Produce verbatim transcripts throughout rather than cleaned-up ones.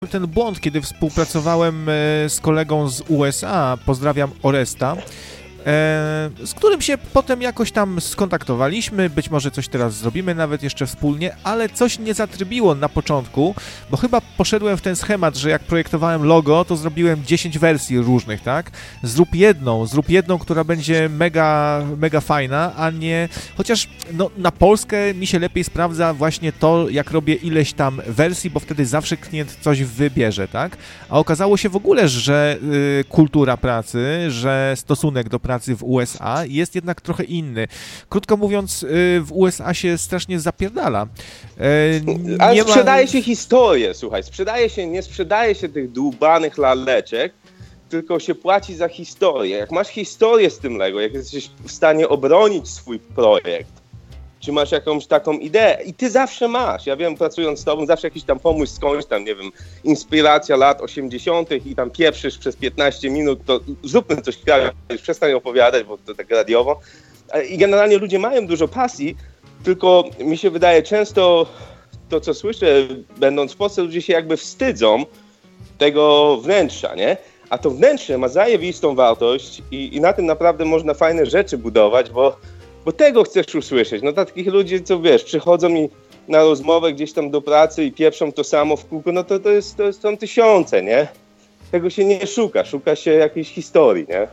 ten błąd, kiedy współpracowałem z kolegą z U S A, pozdrawiam Oresta, z którym się potem jakoś tam skontaktowaliśmy, być może coś teraz zrobimy nawet jeszcze wspólnie, ale coś nie zatrybiło na początku, bo chyba poszedłem w ten schemat, że jak projektowałem logo, to zrobiłem dziesięć wersji różnych, tak? Zrób jedną, zrób jedną, która będzie mega, mega fajna, a nie... Chociaż no, na Polskę mi się lepiej sprawdza właśnie to, jak robię ileś tam wersji, bo wtedy zawsze klient coś wybierze, tak? A okazało się w ogóle, że y, kultura pracy, że stosunek do pracy w U S A jest jednak trochę inny. Krótko mówiąc, w U S A się strasznie zapierdala. Nie Ale sprzedaje ma... się historię, słuchaj, sprzedaje się, nie sprzedaje się tych dłubanych laleczek, tylko się płaci za historię. Jak masz historię z tym Lego, jak jesteś w stanie obronić swój projekt, czy masz jakąś taką ideę i ty zawsze masz, ja wiem, pracując z tobą, zawsze jakiś tam pomysł skądś tam, nie wiem, inspiracja lat osiemdziesiątych i tam pieprzysz przez piętnaście minut, to zróbmy coś kraju, przestań opowiadać, bo to tak radiowo. I generalnie ludzie mają dużo pasji, tylko mi się wydaje często to, co słyszę, będąc w Polsce, ludzie się jakby wstydzą tego wnętrza, nie? A to wnętrze ma zajebistą wartość i, i na tym naprawdę można fajne rzeczy budować, bo Bo tego chcesz usłyszeć. No takich ludzi, co wiesz, przychodzą mi na rozmowę gdzieś tam do pracy i pieprzą to samo w kółko, no to, to, jest, to są tysiące, nie? Tego się nie szuka, szuka się jakiejś historii, nie?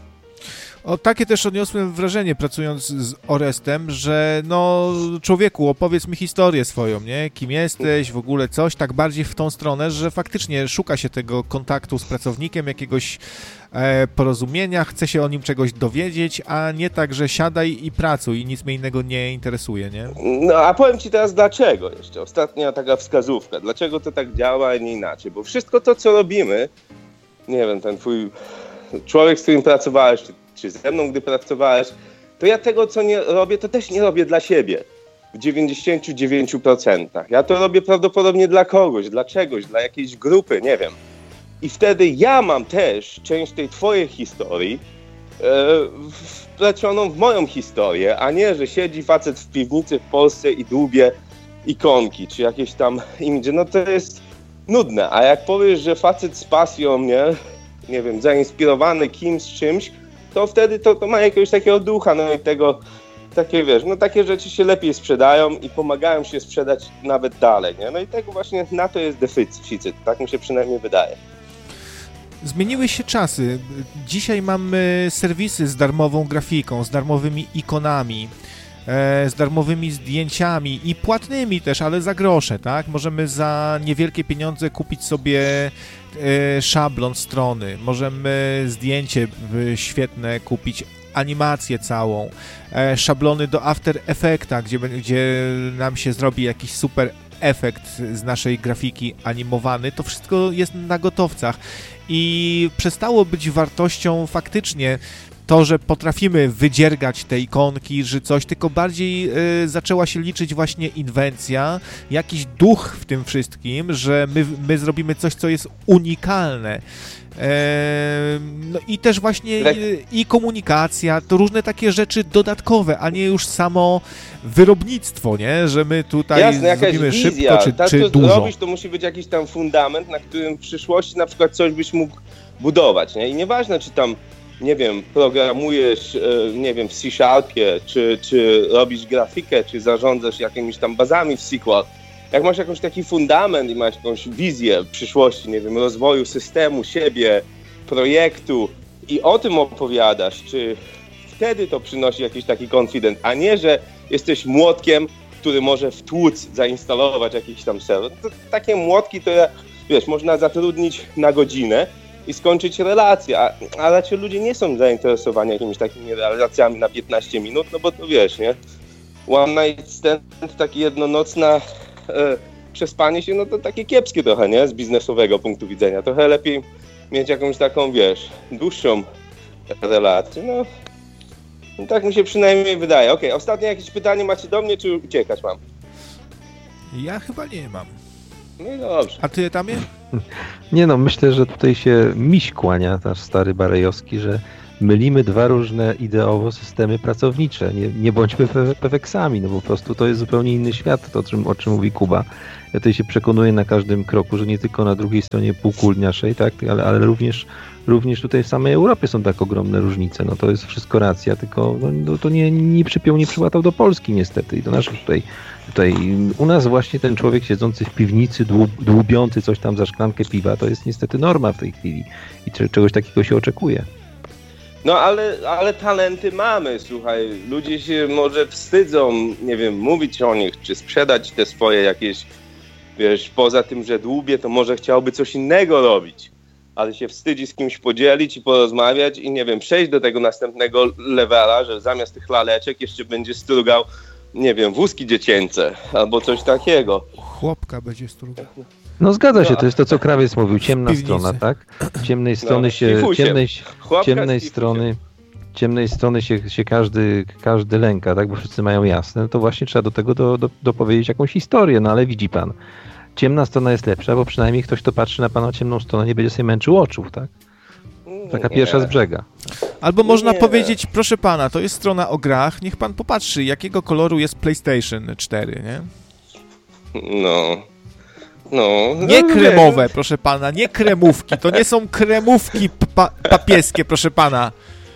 O, takie też odniosłem wrażenie, pracując z Orestem, że no człowieku, opowiedz mi historię swoją, nie? Kim jesteś, w ogóle coś, tak bardziej w tą stronę, że faktycznie szuka się tego kontaktu z pracownikiem, jakiegoś e, porozumienia, chce się o nim czegoś dowiedzieć, a nie tak, że siadaj i pracuj i nic mnie innego nie interesuje, nie? No a powiem ci teraz dlaczego jeszcze, ostatnia taka wskazówka, dlaczego to tak działa, a nie inaczej, bo wszystko to, co robimy, nie wiem, ten twój człowiek, z którym pracowałeś, czy czy ze mną, gdy pracowałeś, to ja tego, co nie robię, to też nie robię dla siebie. W dziewięćdziesięciu dziewięciu procentach. Ja to robię prawdopodobnie dla kogoś, dla czegoś, dla jakiejś grupy, nie wiem. I wtedy ja mam też część tej twojej historii e, wplecioną w moją historię, a nie, że siedzi facet w piwnicy w Polsce i dłubie ikonki, czy jakieś tam imidże. No to jest nudne. A jak powiesz, że facet z pasją, nie, nie wiem, zainspirowany kimś, czymś, to wtedy to, to ma jakiegoś takiego ducha, no i tego, takie wiesz, no takie rzeczy się lepiej sprzedają i pomagają się sprzedać nawet dalej, nie? No i tego właśnie na to jest deficyt, tak mi się przynajmniej wydaje. Zmieniły się czasy. Dzisiaj mamy serwisy z darmową grafiką, z darmowymi ikonami, e, z darmowymi zdjęciami i płatnymi też, ale za grosze, tak? Możemy za niewielkie pieniądze kupić sobie szablon strony, możemy zdjęcie świetne kupić, animację całą, szablony do After Effecta, gdzie, gdzie nam się zrobi jakiś super efekt z naszej grafiki animowany, to wszystko jest na gotowcach i przestało być wartością faktycznie to, że potrafimy wydziergać te ikonki, że coś, tylko bardziej y, zaczęła się liczyć właśnie inwencja, jakiś duch w tym wszystkim, że my, my zrobimy coś, co jest unikalne. E, no i też właśnie i, i komunikacja, to różne takie rzeczy dodatkowe, a nie już samo wyrobnictwo, nie? Że my tutaj Jasne, zrobimy wizja. szybko czy, Ta, czy to dużo. Robisz, to musi być jakiś tam fundament, na którym w przyszłości na przykład coś byś mógł budować, nie? I nieważne, czy tam nie wiem, programujesz, nie wiem, w C-Sharpie, czy, czy robisz grafikę, czy zarządzasz jakimiś tam bazami w S Q L. Jak masz jakiś taki fundament i masz jakąś wizję przyszłości, nie wiem, rozwoju systemu, siebie, projektu i o tym opowiadasz, czy wtedy to przynosi jakiś taki confident, a nie, że jesteś młotkiem, który może w tłuc zainstalować jakiś tam serwer. To, takie młotki to, wiesz, można zatrudnić na godzinę i skończyć relację, a, a raczej ludzie nie są zainteresowani jakimiś takimi relacjami na piętnaście minut, no bo to wiesz, nie? One night stand, takie jednonocna e, przespanie się, no to takie kiepskie trochę, nie? Z biznesowego punktu widzenia. Trochę lepiej mieć jakąś taką, wiesz, dłuższą relację, no. No tak mi się przynajmniej wydaje. Okej, okay, ostatnie jakieś pytanie macie do mnie, czy uciekać mam? Ja chyba nie mam. No i dobrze. A ty, Tamie? Nie no, myślę, że tutaj się miś kłania, nasz stary Barejowski, że mylimy dwa różne ideowo systemy pracownicze. Nie, nie bądźmy peweksami, no po prostu to jest zupełnie inny świat, to o czym, o czym mówi Kuba. Ja tutaj się przekonuję na każdym kroku, że nie tylko na drugiej stronie półkuli naszej, tak, ale, ale również, również tutaj w samej Europie są tak ogromne różnice. No to jest wszystko racja, tylko no, to nie, nie przypiął, nie przyłatał do Polski niestety i do naszych tutaj, tutaj. U nas właśnie ten człowiek siedzący w piwnicy, dłub, dłubiący coś tam za szklankę piwa, to jest niestety norma w tej chwili i czegoś takiego się oczekuje. No ale, ale talenty mamy, słuchaj, ludzie się może wstydzą, nie wiem, mówić o nich, czy sprzedać te swoje jakieś, wiesz, poza tym, że dłubie, to może chciałby coś innego robić, ale się wstydzi z kimś podzielić i porozmawiać i nie wiem, przejść do tego następnego levela, że zamiast tych laleczek jeszcze będzie strugał, nie wiem, wózki dziecięce albo coś takiego. Chłopka będzie strugał. No zgadza się, to jest to, co krawiec mówił, ciemna strona, tak? Ciemnej strony no, się, ciemnej, ciemnej strony, ciemnej strony się, się każdy, każdy lęka, tak? Bo wszyscy mają jasne, no to właśnie trzeba do tego do, do, dopowiedzieć jakąś historię, no ale widzi pan, ciemna strona jest lepsza, bo przynajmniej ktoś, kto patrzy na pana ciemną stronę, nie będzie sobie męczył oczów, tak? Taka Nie. pierwsza z brzega. Albo można Nie. powiedzieć, proszę pana, to jest strona o grach, niech pan popatrzy, jakiego koloru jest PlayStation cztery, nie? No... No, Nie no, kremowe, proszę pana, nie kremówki, to nie są kremówki pa- papieskie, proszę pana.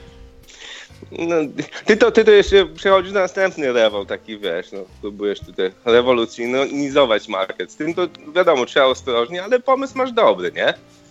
No, ty, to, ty to jeszcze przechodzisz na następny level, taki wiesz, no, próbujesz tutaj rewolucjonizować market. Z tym to wiadomo, trzeba ostrożnie, ale pomysł masz dobry, nie?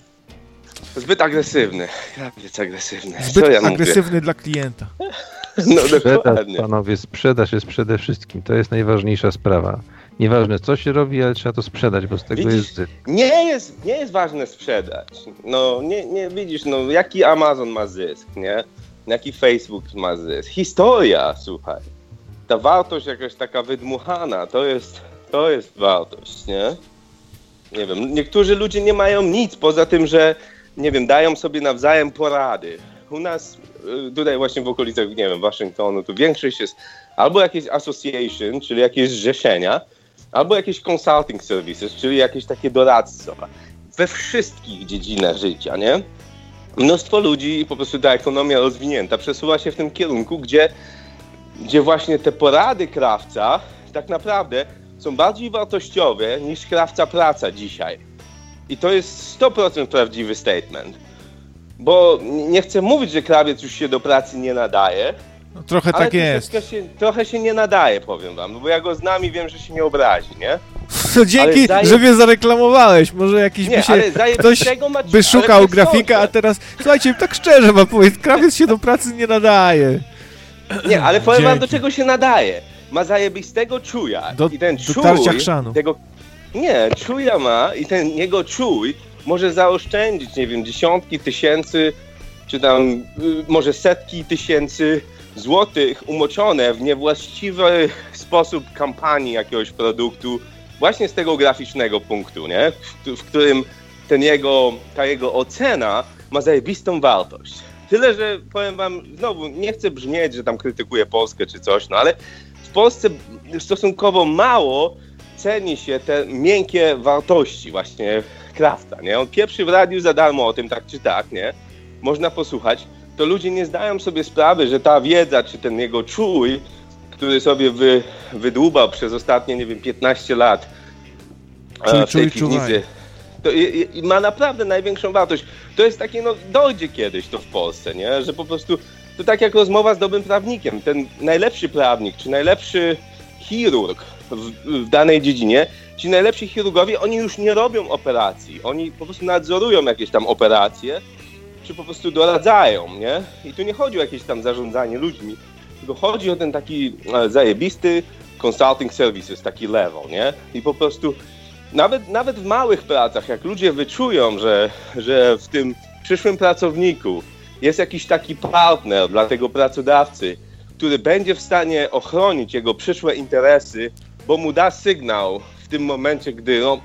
Zbyt agresywny, zbyt agresywny. Zbyt Co ja agresywny mówię? dla klienta. No Sprzedaż, dokładnie. panowie, sprzedaż jest przede wszystkim, to jest najważniejsza sprawa. Nieważne co się robi, ale trzeba to sprzedać, bo z tego Widzisz, jest zysk. Nie jest, nie jest ważne sprzedać. No, nie, nie widzisz, no, jaki Amazon ma zysk, nie? Jaki Facebook ma zysk. Historia, słuchaj. Ta wartość jakaś taka wydmuchana, to jest, to jest wartość, nie? Nie wiem, niektórzy ludzie nie mają nic poza tym, że, nie wiem, dają sobie nawzajem porady. U nas, tutaj właśnie w okolicach, nie wiem, Waszyngtonu, tu większość jest albo jakieś association, czyli jakieś zrzeszenia, albo jakieś consulting services, czyli jakieś takie doradztwa. We wszystkich dziedzinach życia, nie? Mnóstwo ludzi i po prostu ta ekonomia rozwinięta przesuwa się w tym kierunku, gdzie, gdzie właśnie te porady krawca tak naprawdę są bardziej wartościowe niż krawca praca dzisiaj. I to jest sto procent prawdziwy statement. Bo nie chcę mówić, że krawiec już się do pracy nie nadaje, No, trochę ale tak jest. Się, trochę się nie nadaje, powiem wam, no bo ja go znam i wiem, że się nie obrazi, nie? No, dzięki, zaje... że mnie zareklamowałeś. Może jakiś nie, by się ale zaje... ktoś ma... by szukał ale grafika, a teraz, słuchajcie, tak szczerze wam powiem, krawiec się do pracy nie nadaje. Nie, ale powiem Dzięki. wam, do czego się nadaje. Ma zajebistego czuja Do, i ten do czuj, tarcia chrzanu. tego... Nie, czuja ma i ten jego czuj może zaoszczędzić, nie wiem, dziesiątki tysięcy, czy tam y, może setki tysięcy złotych umoczone w niewłaściwy sposób kampanii jakiegoś produktu, właśnie z tego graficznego punktu, nie? W, w którym ten jego, ta jego ocena ma zajebistą wartość. Tyle, że powiem wam, znowu, nie chcę brzmieć, że tam krytykuję Polskę czy coś, no ale w Polsce stosunkowo mało ceni się te miękkie wartości właśnie krawca, nie? On pieprzy w radiu za darmo o tym, tak czy tak, nie? Można posłuchać, to ludzie nie zdają sobie sprawy, że ta wiedza, czy ten jego czuj, który sobie wy, wydłubał przez ostatnie, nie wiem, piętnaście lat Czuj, w tej czuj, czuwaj. piwnicy, to i, i ma naprawdę największą wartość. To jest takie, no dojdzie kiedyś to w Polsce, nie? Że po prostu, to tak jak rozmowa z dobrym prawnikiem, ten najlepszy prawnik, czy najlepszy chirurg w, w danej dziedzinie, ci najlepsi chirurgowie, oni już nie robią operacji, oni po prostu nadzorują jakieś tam operacje, czy po prostu doradzają, nie? I tu nie chodzi o jakieś tam zarządzanie ludźmi, tylko chodzi o ten taki e, zajebisty consulting services, taki level, nie? I po prostu nawet, nawet w małych pracach, jak ludzie wyczują, że, że w tym przyszłym pracowniku jest jakiś taki partner dla tego pracodawcy, który będzie w stanie ochronić jego przyszłe interesy, bo mu da sygnał w tym momencie, gdy no,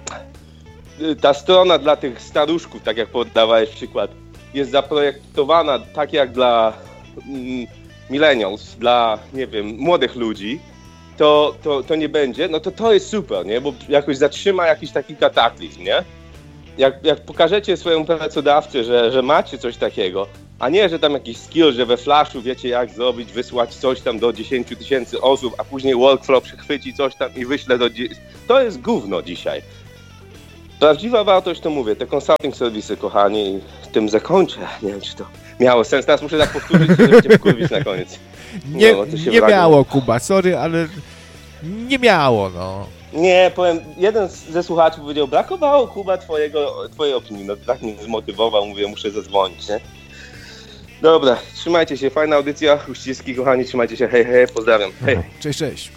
ta strona dla tych staruszków, tak jak podawałeś przykład, jest zaprojektowana tak jak dla mm, millennials, dla, nie wiem, młodych ludzi, to, to, to nie będzie, no to to jest super, nie? Bo jakoś zatrzyma jakiś taki kataklizm, nie? Jak, jak pokażecie swojemu pracodawcy, że, że macie coś takiego, A nie, że tam jakiś skill, że we Flashu wiecie jak zrobić, wysłać coś tam do dziesięć tysięcy osób, a później workflow przechwyci coś tam i wyśle do... To jest gówno dzisiaj. Prawdziwa wartość, to mówię, te consulting serwisy, kochani, i tym zakończę. Nie wiem, czy to miało sens. Teraz muszę tak powtórzyć, żeby cię wkurwić na koniec. Nie, no, nie miało, Kuba, sorry, ale nie miało, no. Nie, powiem, jeden ze słuchaczy powiedział, brakowało, Kuba, twojego, twojej opinii. No tak mnie zmotywował, mówię, muszę zadzwonić, nie? Dobra, trzymajcie się, fajna audycja, uściski, kochani, trzymajcie się, hej, hej, pozdrawiam, hej. Cześć, cześć.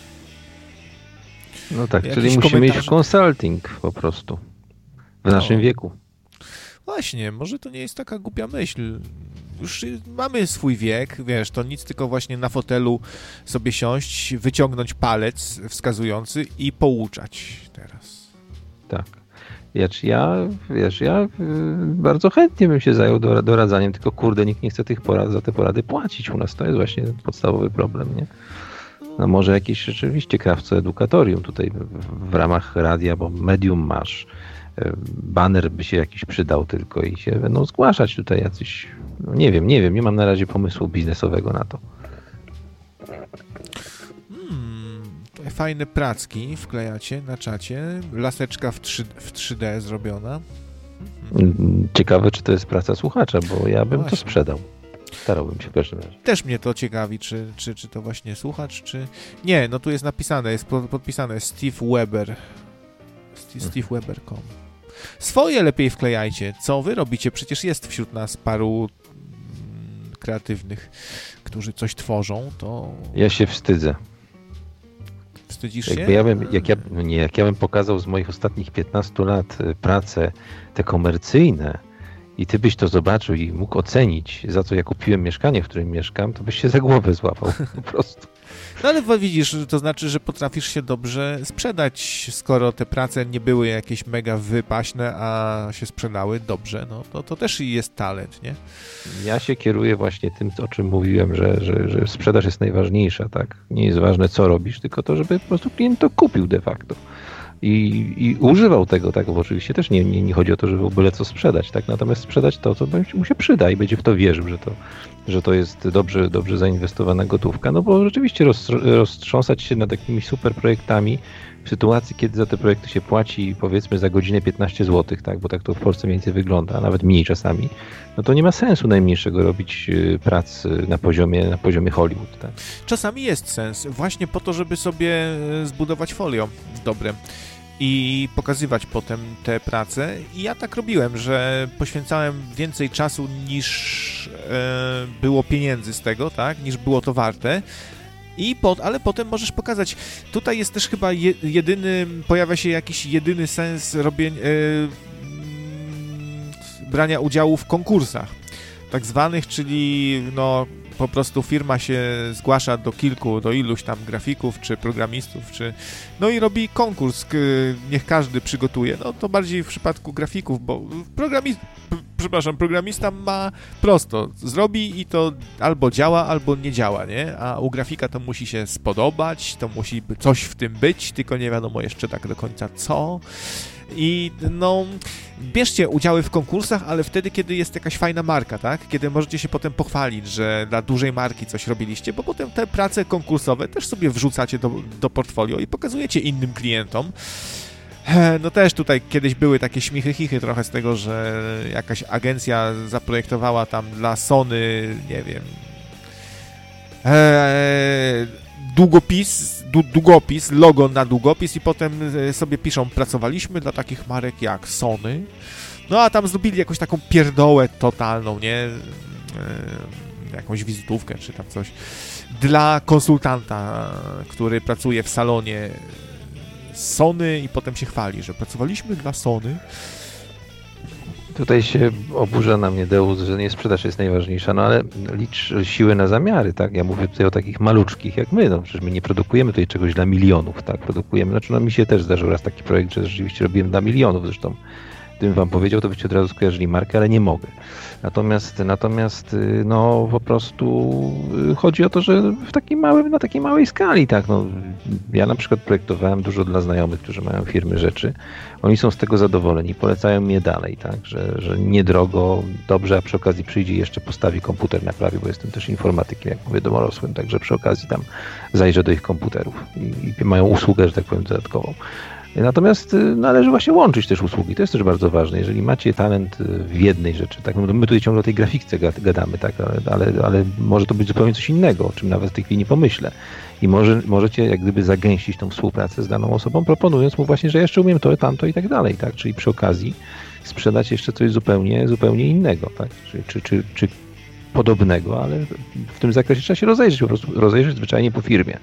No tak, Jakieś czyli musimy komentarze? iść w consulting po prostu, w naszym No. wieku. Właśnie, może to nie jest taka głupia myśl. Już mamy swój wiek, wiesz, to nic, tylko właśnie na fotelu sobie siąść, wyciągnąć palec wskazujący i pouczać teraz. Tak. Wiesz, ja, wiesz, ja y, bardzo chętnie bym się zajął do, doradzaniem, tylko kurde, nikt nie chce tych porad, za te porady płacić u nas. To jest właśnie podstawowy problem, nie? No może jakieś rzeczywiście krawco edukatorium tutaj w, w ramach radia, bo medium masz. Y, Baner by się jakiś przydał tylko i się będą zgłaszać tutaj jacyś, no nie wiem, nie wiem, nie mam na razie pomysłu biznesowego na to. Hmm, tutaj fajne pracki wklejacie na czacie, laseczka w, trzy, w trzy D zrobiona. Mm, Ciekawe, czy to jest praca słuchacza, bo ja bym Właśnie. to sprzedał. Starałbym się w każdym razie. Też mnie to ciekawi, czy, czy, czy to właśnie słuchacz, czy... Nie, no tu jest napisane, jest po- podpisane Steve Weber. St- Steve Weber kropka com. Swoje lepiej wklejajcie. Co wy robicie? Przecież jest wśród nas paru mm, kreatywnych, którzy coś tworzą, to Ja się wstydzę. wstydzisz się? Jakby ja bym, jak, ja, no nie, jak ja bym pokazał z moich ostatnich piętnastu lat y, prace te komercyjne i ty byś to zobaczył i mógł ocenić, za co ja kupiłem mieszkanie, w którym mieszkam, to byś się za głowę złapał po prostu. No ale wa- widzisz, to znaczy, że potrafisz się dobrze sprzedać, skoro te prace nie były jakieś mega wypaśne, a się sprzedały dobrze, no to, to też jest talent, nie? Ja się kieruję właśnie tym, o czym mówiłem, że, że, że sprzedaż jest najważniejsza, tak? Nie jest ważne, co robisz, tylko to, żeby po prostu klient to kupił de facto. I, i używał tego, tak, bo oczywiście też nie, nie, nie chodzi o to, żeby byle co sprzedać, tak, natomiast sprzedać to, co mu się przyda i będzie w to wierzył, że to, że to jest dobrze, dobrze zainwestowana gotówka, no bo rzeczywiście roz, roztrząsać się nad jakimiś super projektami w sytuacji, kiedy za te projekty się płaci powiedzmy za godzinę piętnaście złotych, tak, bo tak to w Polsce mniej więcej wygląda, a nawet mniej czasami, no to nie ma sensu najmniejszego robić y, prac y, na poziomie, na poziomie Hollywood, tak. Czasami jest sens, właśnie po to, żeby sobie e, zbudować folio dobre i pokazywać potem te prace. I ja tak robiłem, że poświęcałem więcej czasu niż e, było pieniędzy z tego, tak, niż było to warte. I pod, ale potem możesz pokazać. Tutaj jest też chyba je, jedyny, pojawia się jakiś jedyny sens robienia, e, mm, brania udziału w konkursach tak zwanych, czyli no po prostu firma się zgłasza do kilku, do iluś tam grafików, czy programistów, czy no i robi konkurs, k- niech każdy przygotuje. No to bardziej w przypadku grafików, bo programi... p- przepraszam, programista ma prosto, zrobi i to albo działa, albo nie działa, nie? A u grafika to musi się spodobać, to musi by- coś w tym być, tylko nie wiadomo jeszcze tak do końca co. I no, bierzcie udziały w konkursach, ale wtedy, kiedy jest jakaś fajna marka, tak? Kiedy możecie się potem pochwalić, że dla dużej marki coś robiliście, bo potem te prace konkursowe też sobie wrzucacie do, do portfolio i pokazujecie innym klientom. E, No też tutaj kiedyś były takie śmichy chichy trochę z tego, że jakaś agencja zaprojektowała tam dla Sony, nie wiem, e, długopis, du, długopis, logo na długopis i potem e, sobie piszą, pracowaliśmy dla takich marek jak Sony. No a tam zrobili jakąś taką pierdołę totalną, nie? E, jakąś wizytówkę czy tam coś. Dla konsultanta, który pracuje w salonie Sony i potem się chwali, że pracowaliśmy dla Sony. Tutaj się oburza na mnie Deus, że nie sprzedaż jest najważniejsza, no ale licz siły na zamiary, tak? Ja mówię tutaj o takich maluczkich jak my, no przecież my nie produkujemy tutaj czegoś dla milionów, tak? Produkujemy, znaczy no mi się też zdarzył raz taki projekt, że rzeczywiście robiłem dla milionów, zresztą gdybym wam powiedział, to byście od razu skojarzyli markę, ale nie mogę. Natomiast, natomiast no po prostu chodzi o to, że w takiej małej, na takiej małej skali, tak, no, ja na przykład projektowałem dużo dla znajomych, którzy mają firmy rzeczy, oni są z tego zadowoleni, polecają mnie dalej, tak, że, że niedrogo, dobrze, a przy okazji przyjdzie i jeszcze postawi komputer na prawie, bo jestem też informatykiem, jak mówię, domorosłym, także przy okazji tam zajrzę do ich komputerów i, i mają usługę, że tak powiem, dodatkową. Natomiast należy właśnie łączyć też usługi, to jest też bardzo ważne. Jeżeli macie talent w jednej rzeczy, tak, no my tutaj ciągle o tej grafice gadamy, tak, ale, ale, ale może to być zupełnie coś innego, o czym nawet w tej chwili nie pomyślę. I może, możecie jak gdyby zagęścić tą współpracę z daną osobą, proponując mu właśnie, że jeszcze umiem to, tamto i tak dalej, tak, czyli przy okazji sprzedać jeszcze coś zupełnie, zupełnie innego, tak, czy, czy, czy, czy podobnego, ale w tym zakresie trzeba się rozejrzeć, po prostu rozejrzeć zwyczajnie po firmie.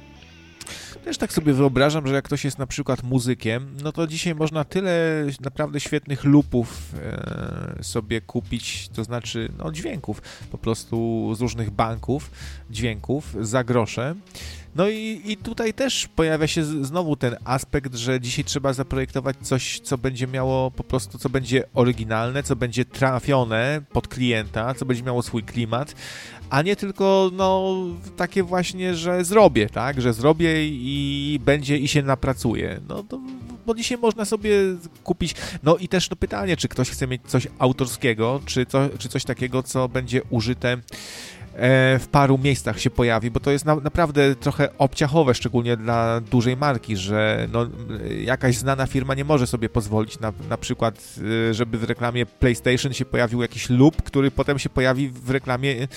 Też tak sobie wyobrażam, że jak ktoś jest na przykład muzykiem, no to dzisiaj można tyle naprawdę świetnych lupów e, sobie kupić, to znaczy no, dźwięków, po prostu z różnych banków dźwięków za grosze. No i, i tutaj też pojawia się z, znowu ten aspekt, że dzisiaj trzeba zaprojektować coś, co będzie miało po prostu, co będzie oryginalne, co będzie trafione pod klienta, co będzie miało swój klimat, a nie tylko no takie właśnie, że zrobię, tak, że zrobię i będzie i się napracuje. No to, bo dzisiaj można sobie kupić, no i też no pytanie, czy ktoś chce mieć coś autorskiego, czy, co, czy coś takiego, co będzie użyte w paru miejscach się pojawi, bo to jest na, naprawdę trochę obciachowe, szczególnie dla dużej marki, że no, jakaś znana firma nie może sobie pozwolić na, na przykład, żeby w reklamie PlayStation się pojawił jakiś loop, który potem się pojawi w reklamie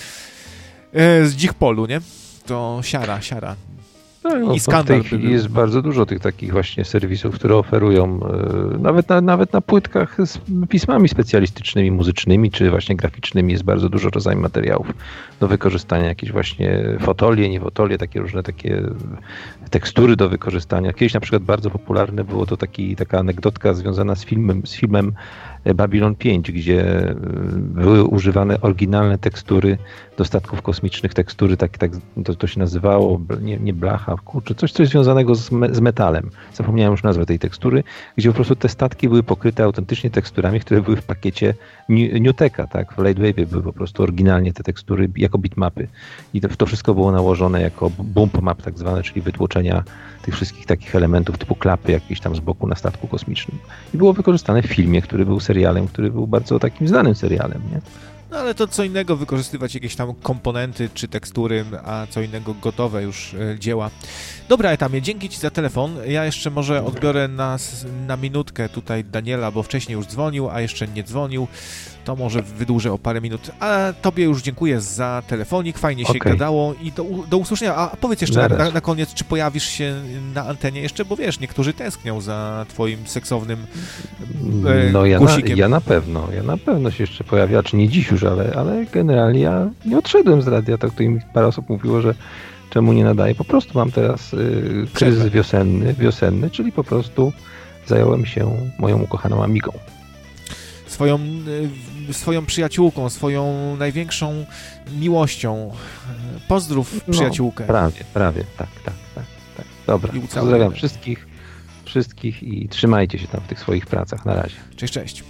z Dzichpolu, nie? To siara, siara. No, I skandal. W tej chwili jest bardzo dużo tych takich właśnie serwisów, które oferują e, nawet, na, nawet na płytkach z pismami specjalistycznymi, muzycznymi czy właśnie graficznymi jest bardzo dużo rodzajów materiałów do wykorzystania, jakieś właśnie fotolie, nie fotolie, takie różne takie tekstury do wykorzystania. Kiedyś na przykład bardzo popularne było to taki, taka anegdotka związana z filmem, z filmem Babylon pięć, gdzie były używane oryginalne tekstury do statków kosmicznych, tekstury, tak, tak to, to się nazywało, nie, nie blacha, kurczę, coś, coś związanego z, me, z metalem. Zapomniałem już nazwę tej tekstury, gdzie po prostu te statki były pokryte autentycznie teksturami, które były w pakiecie Newteka, tak, w Lightwave'ie były po prostu oryginalnie te tekstury jako bitmapy. I to, to wszystko było nałożone jako bump map tak zwane, czyli wytłoczenia tych wszystkich takich elementów typu klapy jakieś tam z boku na statku kosmicznym. I było wykorzystane w filmie, który był serialem, który był bardzo takim znanym serialem, nie? No ale to co innego wykorzystywać jakieś tam komponenty czy tekstury, a co innego gotowe już e, dzieła. Dobra, Etamie, dzięki Ci za telefon. Ja jeszcze może odbiorę na, na minutkę tutaj Daniela, bo wcześniej już dzwonił, a jeszcze nie dzwonił. To może wydłużę o parę minut. A Tobie już dziękuję za telefonik, fajnie się okay. gadało i do, do usłyszenia. A powiedz jeszcze na, na, na koniec, czy pojawisz się na antenie jeszcze, bo wiesz, niektórzy tęsknią za Twoim seksownym e, No ja kursikiem. na, ja na pewno, ja na pewno się jeszcze pojawię, czy nie dziś już, ale, ale generalnie ja nie odszedłem z radia, tak to mi parę osób mówiło, że czemu nie nadaję. Po prostu mam teraz y, kryzys wiosenny, wiosenny, czyli po prostu zająłem się moją ukochaną Amigą. Swoją, swoją przyjaciółką, swoją największą miłością. Pozdrów przyjaciółkę. No, prawie, prawie, tak, tak, tak, tak. Dobra, pozdrawiam wszystkich, wszystkich i trzymajcie się tam w tych swoich pracach. Na razie. Cześć, cześć.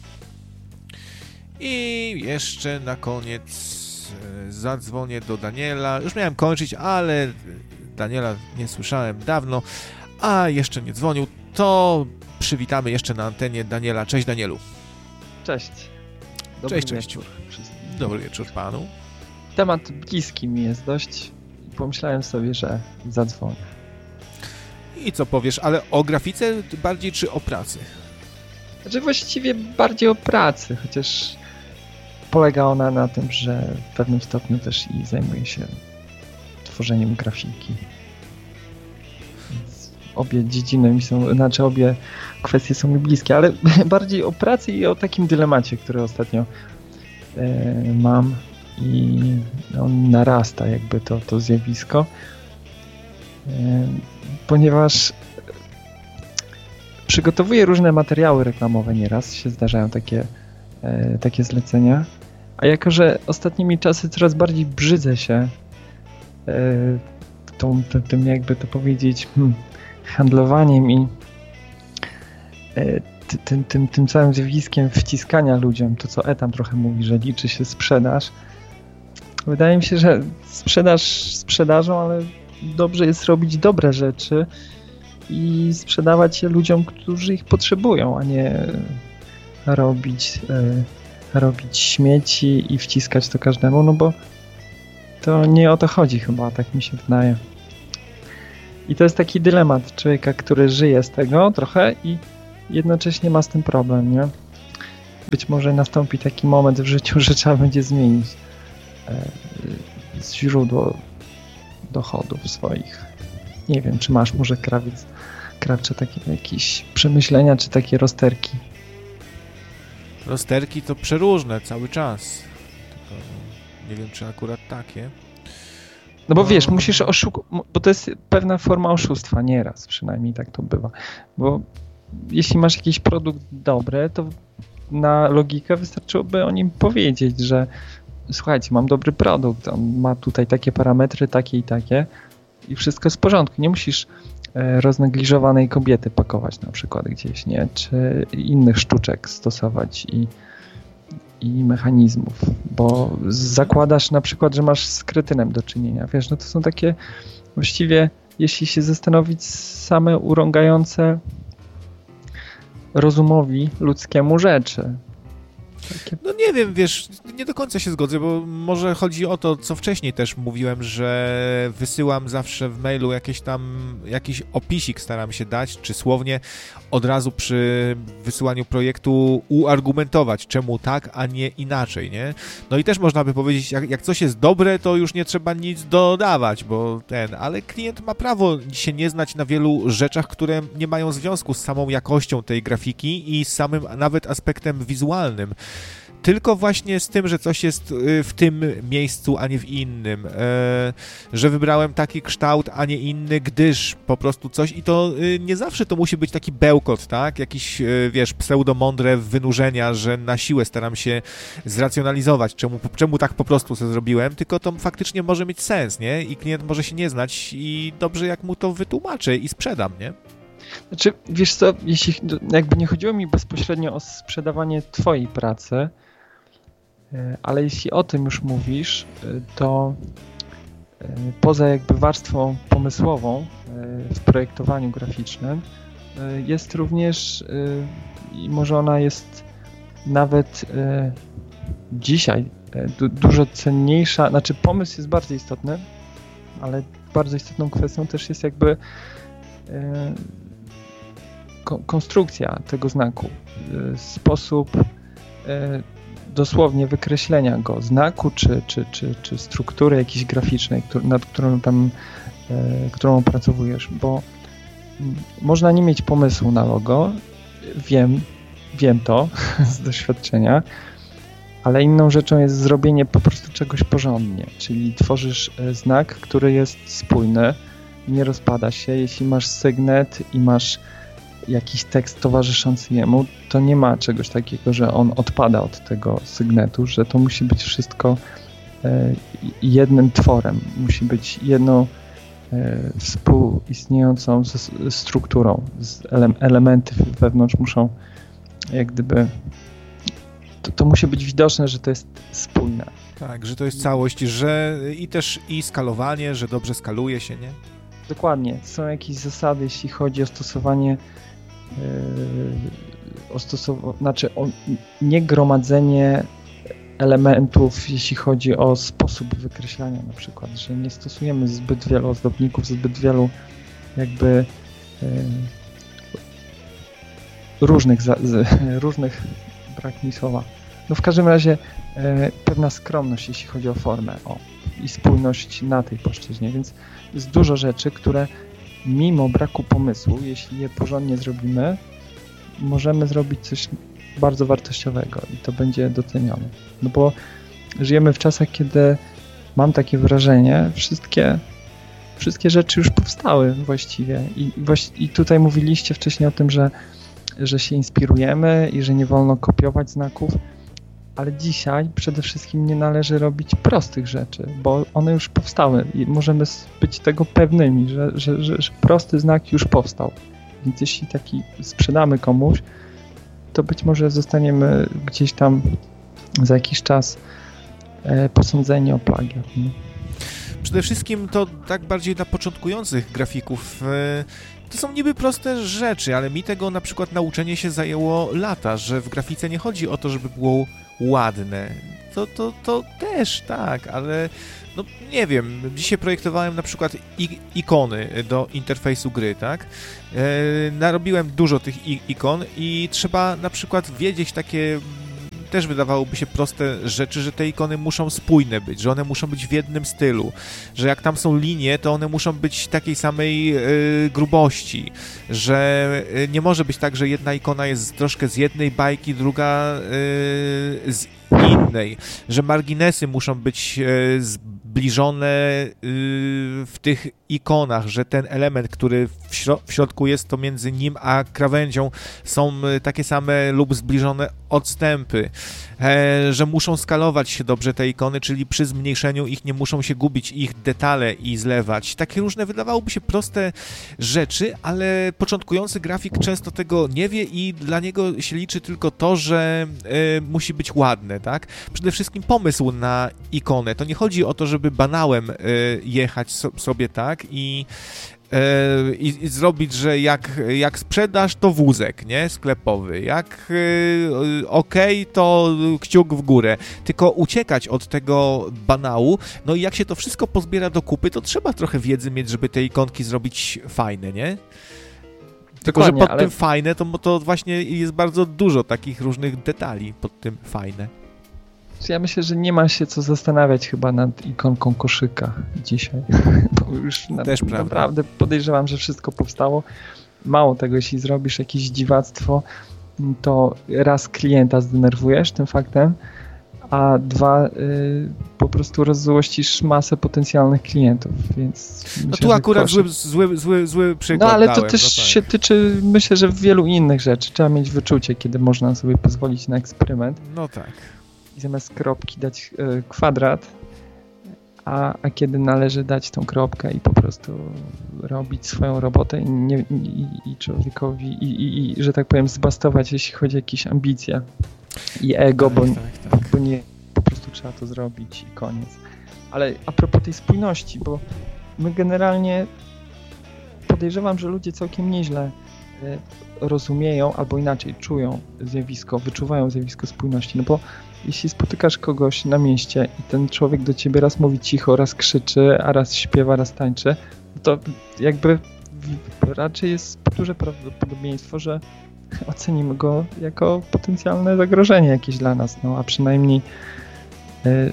I jeszcze na koniec zadzwonię do Daniela. Już miałem kończyć, ale Daniela nie słyszałem dawno, a jeszcze nie dzwonił. To przywitamy jeszcze na antenie Daniela. Cześć, Danielu. Cześć. Dobry cześć, cześć. wieczór. Dobry wieczór panu. Temat bliski mi jest dość i pomyślałem sobie, że zadzwonię. I co powiesz, ale o grafice bardziej czy o pracy? Znaczy właściwie bardziej o pracy, chociaż polega ona na tym, że w pewnym stopniu też i zajmuję się tworzeniem grafiki. Więc obie dziedziny mi są, znaczy obie kwestie są mi bliskie, ale bardziej o pracy i o takim dylemacie, który ostatnio e, mam i on narasta jakby to, to zjawisko, e, ponieważ przygotowuję różne materiały reklamowe, nieraz się zdarzają takie, e, takie zlecenia, a jako że ostatnimi czasy coraz bardziej brzydzę się e, tą, tym jakby to powiedzieć hmm, handlowaniem i e, ty, tym, tym, tym całym zjawiskiem wciskania ludziom, to co E tam trochę mówi, że liczy się sprzedaż. Wydaje mi się, że sprzedaż sprzedażą, ale dobrze jest robić dobre rzeczy i sprzedawać je ludziom, którzy ich potrzebują, a nie robić, e, robić śmieci i wciskać to każdemu, no bo to nie o to chodzi chyba, tak mi się wydaje. I to jest taki dylemat człowieka, który żyje z tego trochę i jednocześnie ma z tym problem, nie? Być może nastąpi taki moment w życiu, że trzeba będzie zmienić e, źródło dochodów swoich. Nie wiem, czy masz może krawiec, krawcze takie jakieś przemyślenia, czy takie rozterki? Rozterki to przeróżne cały czas. Tylko nie wiem, czy akurat takie. No bo wiesz, musisz oszukać, bo to jest pewna forma oszustwa, nieraz przynajmniej tak to bywa. Bo jeśli masz jakiś produkt dobry, to na logikę wystarczyłoby o nim powiedzieć, że słuchajcie, mam dobry produkt, on ma tutaj takie parametry, takie i takie i wszystko jest w porządku. Nie musisz roznegliżowanej kobiety pakować na przykład gdzieś, nie? Czy innych sztuczek stosować i, i mechanizmów, bo zakładasz na przykład, że masz z kretynem do czynienia. Wiesz, no to są takie właściwie, jeśli się zastanowić, same urągające rozumowi ludzkiemu rzeczy. Takie... No nie wiem, wiesz, nie do końca się zgodzę, bo może chodzi o to, co wcześniej też mówiłem, że wysyłam zawsze w mailu jakieś tam, jakiś opisik staram się dać, czy słownie od razu przy wysyłaniu projektu uargumentować, czemu tak, a nie inaczej, nie? No i też można by powiedzieć, jak, jak coś jest dobre, to już nie trzeba nic dodawać, bo ten, ale klient ma prawo się nie znać na wielu rzeczach, które nie mają związku z samą jakością tej grafiki i z samym nawet aspektem wizualnym. Tylko właśnie z tym, że coś jest w tym miejscu, a nie w innym, że wybrałem taki kształt, a nie inny, gdyż po prostu coś i to nie zawsze to musi być taki bełkot, tak? Jakiś, wiesz, pseudomądre wynurzenia, że na siłę staram się zracjonalizować, czemu, czemu tak po prostu sobie zrobiłem, tylko to faktycznie może mieć sens, nie? I klient może się nie znać i dobrze jak mu to wytłumaczę i sprzedam, nie? Znaczy, wiesz co, jeśli jakby nie chodziło mi bezpośrednio o sprzedawanie twojej pracy, ale jeśli o tym już mówisz, to poza jakby warstwą pomysłową w projektowaniu graficznym jest również, i może ona jest nawet dzisiaj du- dużo cenniejsza, znaczy pomysł jest bardzo istotny, ale bardzo istotną kwestią też jest jakby konstrukcja tego znaku, sposób dosłownie wykreślenia go, znaku czy, czy, czy, czy struktury jakiejś graficznej, nad którą tam, którą opracowujesz, bo można nie mieć pomysłu na logo, wiem, wiem to z doświadczenia, ale inną rzeczą jest zrobienie po prostu czegoś porządnie, czyli tworzysz znak, który jest spójny, nie rozpada się. Jeśli masz sygnet i masz jakiś tekst towarzyszący jemu, to nie ma czegoś takiego, że on odpada od tego sygnetu, że to musi być wszystko e, jednym tworem, musi być jedną e, współistniejącą z, strukturą, z ele, elementy wewnątrz muszą jak gdyby, to, to musi być widoczne, że to jest spójne. Tak, że to jest całość, że i też i skalowanie, że dobrze skaluje się, nie? Dokładnie. Są jakieś zasady, jeśli chodzi o stosowanie Yy, o stosow- znaczy o niegromadzenie elementów, jeśli chodzi o sposób wykreślania na przykład, że nie stosujemy zbyt wielu ozdobników, zbyt wielu jakby yy, różnych, za- z, różnych, brak mi słowa. No w każdym razie yy, pewna skromność, jeśli chodzi o formę o, i spójność na tej płaszczyźnie, więc jest dużo rzeczy, które mimo braku pomysłu, jeśli je porządnie zrobimy, możemy zrobić coś bardzo wartościowego i to będzie docenione. No bo żyjemy w czasach, kiedy mam takie wrażenie, wszystkie, wszystkie rzeczy już powstały właściwie i, i tutaj mówiliście wcześniej o tym, że, że się inspirujemy i że nie wolno kopiować znaków, ale dzisiaj przede wszystkim nie należy robić prostych rzeczy, bo one już powstały i możemy być tego pewnymi, że, że, że, że prosty znak już powstał. Więc jeśli taki sprzedamy komuś, to być może zostaniemy gdzieś tam za jakiś czas e, posądzeni o plagiat. Nie? Przede wszystkim to tak bardziej dla początkujących grafików. E, to są niby proste rzeczy, ale mi tego na przykład nauczenie się zajęło lata, że w grafice nie chodzi o to, żeby było ładne. To, to, to też tak, ale no nie wiem, dzisiaj projektowałem na przykład i, ikony do interfejsu gry, tak? E, narobiłem dużo tych i, ikon i trzeba na przykład wiedzieć takie, też wydawałoby się proste rzeczy, że te ikony muszą spójne być, że one muszą być w jednym stylu, że jak tam są linie, to one muszą być takiej samej y, grubości, że y, nie może być tak, że jedna ikona jest troszkę z jednej bajki, druga y, z innej, że marginesy muszą być y, zbliżone y, w tych ikonach, że ten element, który w, śro- w środku jest, to między nim a krawędzią są y, takie same lub zbliżone odstępy, e, że muszą skalować się dobrze te ikony, czyli przy zmniejszeniu ich nie muszą się gubić ich detale i zlewać. Takie różne wydawałoby się proste rzeczy, ale początkujący grafik często tego nie wie i dla niego się liczy tylko to, że e, musi być ładne, tak? Przede wszystkim pomysł na ikonę. To nie chodzi o to, żeby banałem e, jechać so, sobie tak i I, i zrobić, że jak, jak sprzedasz, to wózek, nie? Sklepowy. Jak yy, okej, okay, to kciuk w górę. Tylko uciekać od tego banału. No i jak się to wszystko pozbiera do kupy, to trzeba trochę wiedzy mieć, żeby te ikonki zrobić fajne, nie? Tylko, że pod ale... tym fajne, to, to właśnie jest bardzo dużo takich różnych detali pod tym fajne. Ja myślę, że nie ma się co zastanawiać chyba nad ikonką koszyka dzisiaj, bo już na, Też naprawdę podejrzewam, że wszystko powstało. Mało tego, jeśli zrobisz jakieś dziwactwo, to raz klienta zdenerwujesz tym faktem, a dwa y, po prostu rozzłościsz masę potencjalnych klientów, więc... No myślę, tu akurat koszyk... zły, zły, zły, zły przykład No ale dałem, to też no tak. się tyczy, myślę, że wielu innych rzeczy. Trzeba mieć wyczucie, kiedy można sobie pozwolić na eksperyment. No tak. I zamiast kropki dać y, kwadrat, a, a kiedy należy dać tą kropkę i po prostu robić swoją robotę i, nie, i, i człowiekowi, i, i, i, że tak powiem, zbastować, jeśli chodzi o jakieś ambicje i ego, tak, bo, tak, tak. bo nie, po prostu trzeba to zrobić i koniec. Ale a propos tej spójności, bo my generalnie podejrzewam, że ludzie całkiem nieźle y, rozumieją, albo inaczej czują zjawisko, wyczuwają zjawisko spójności, no bo jeśli spotykasz kogoś na mieście i ten człowiek do ciebie raz mówi cicho, raz krzyczy, a raz śpiewa, raz tańczy, to jakby raczej jest duże prawdopodobieństwo, że ocenimy go jako potencjalne zagrożenie jakieś dla nas, no a przynajmniej y,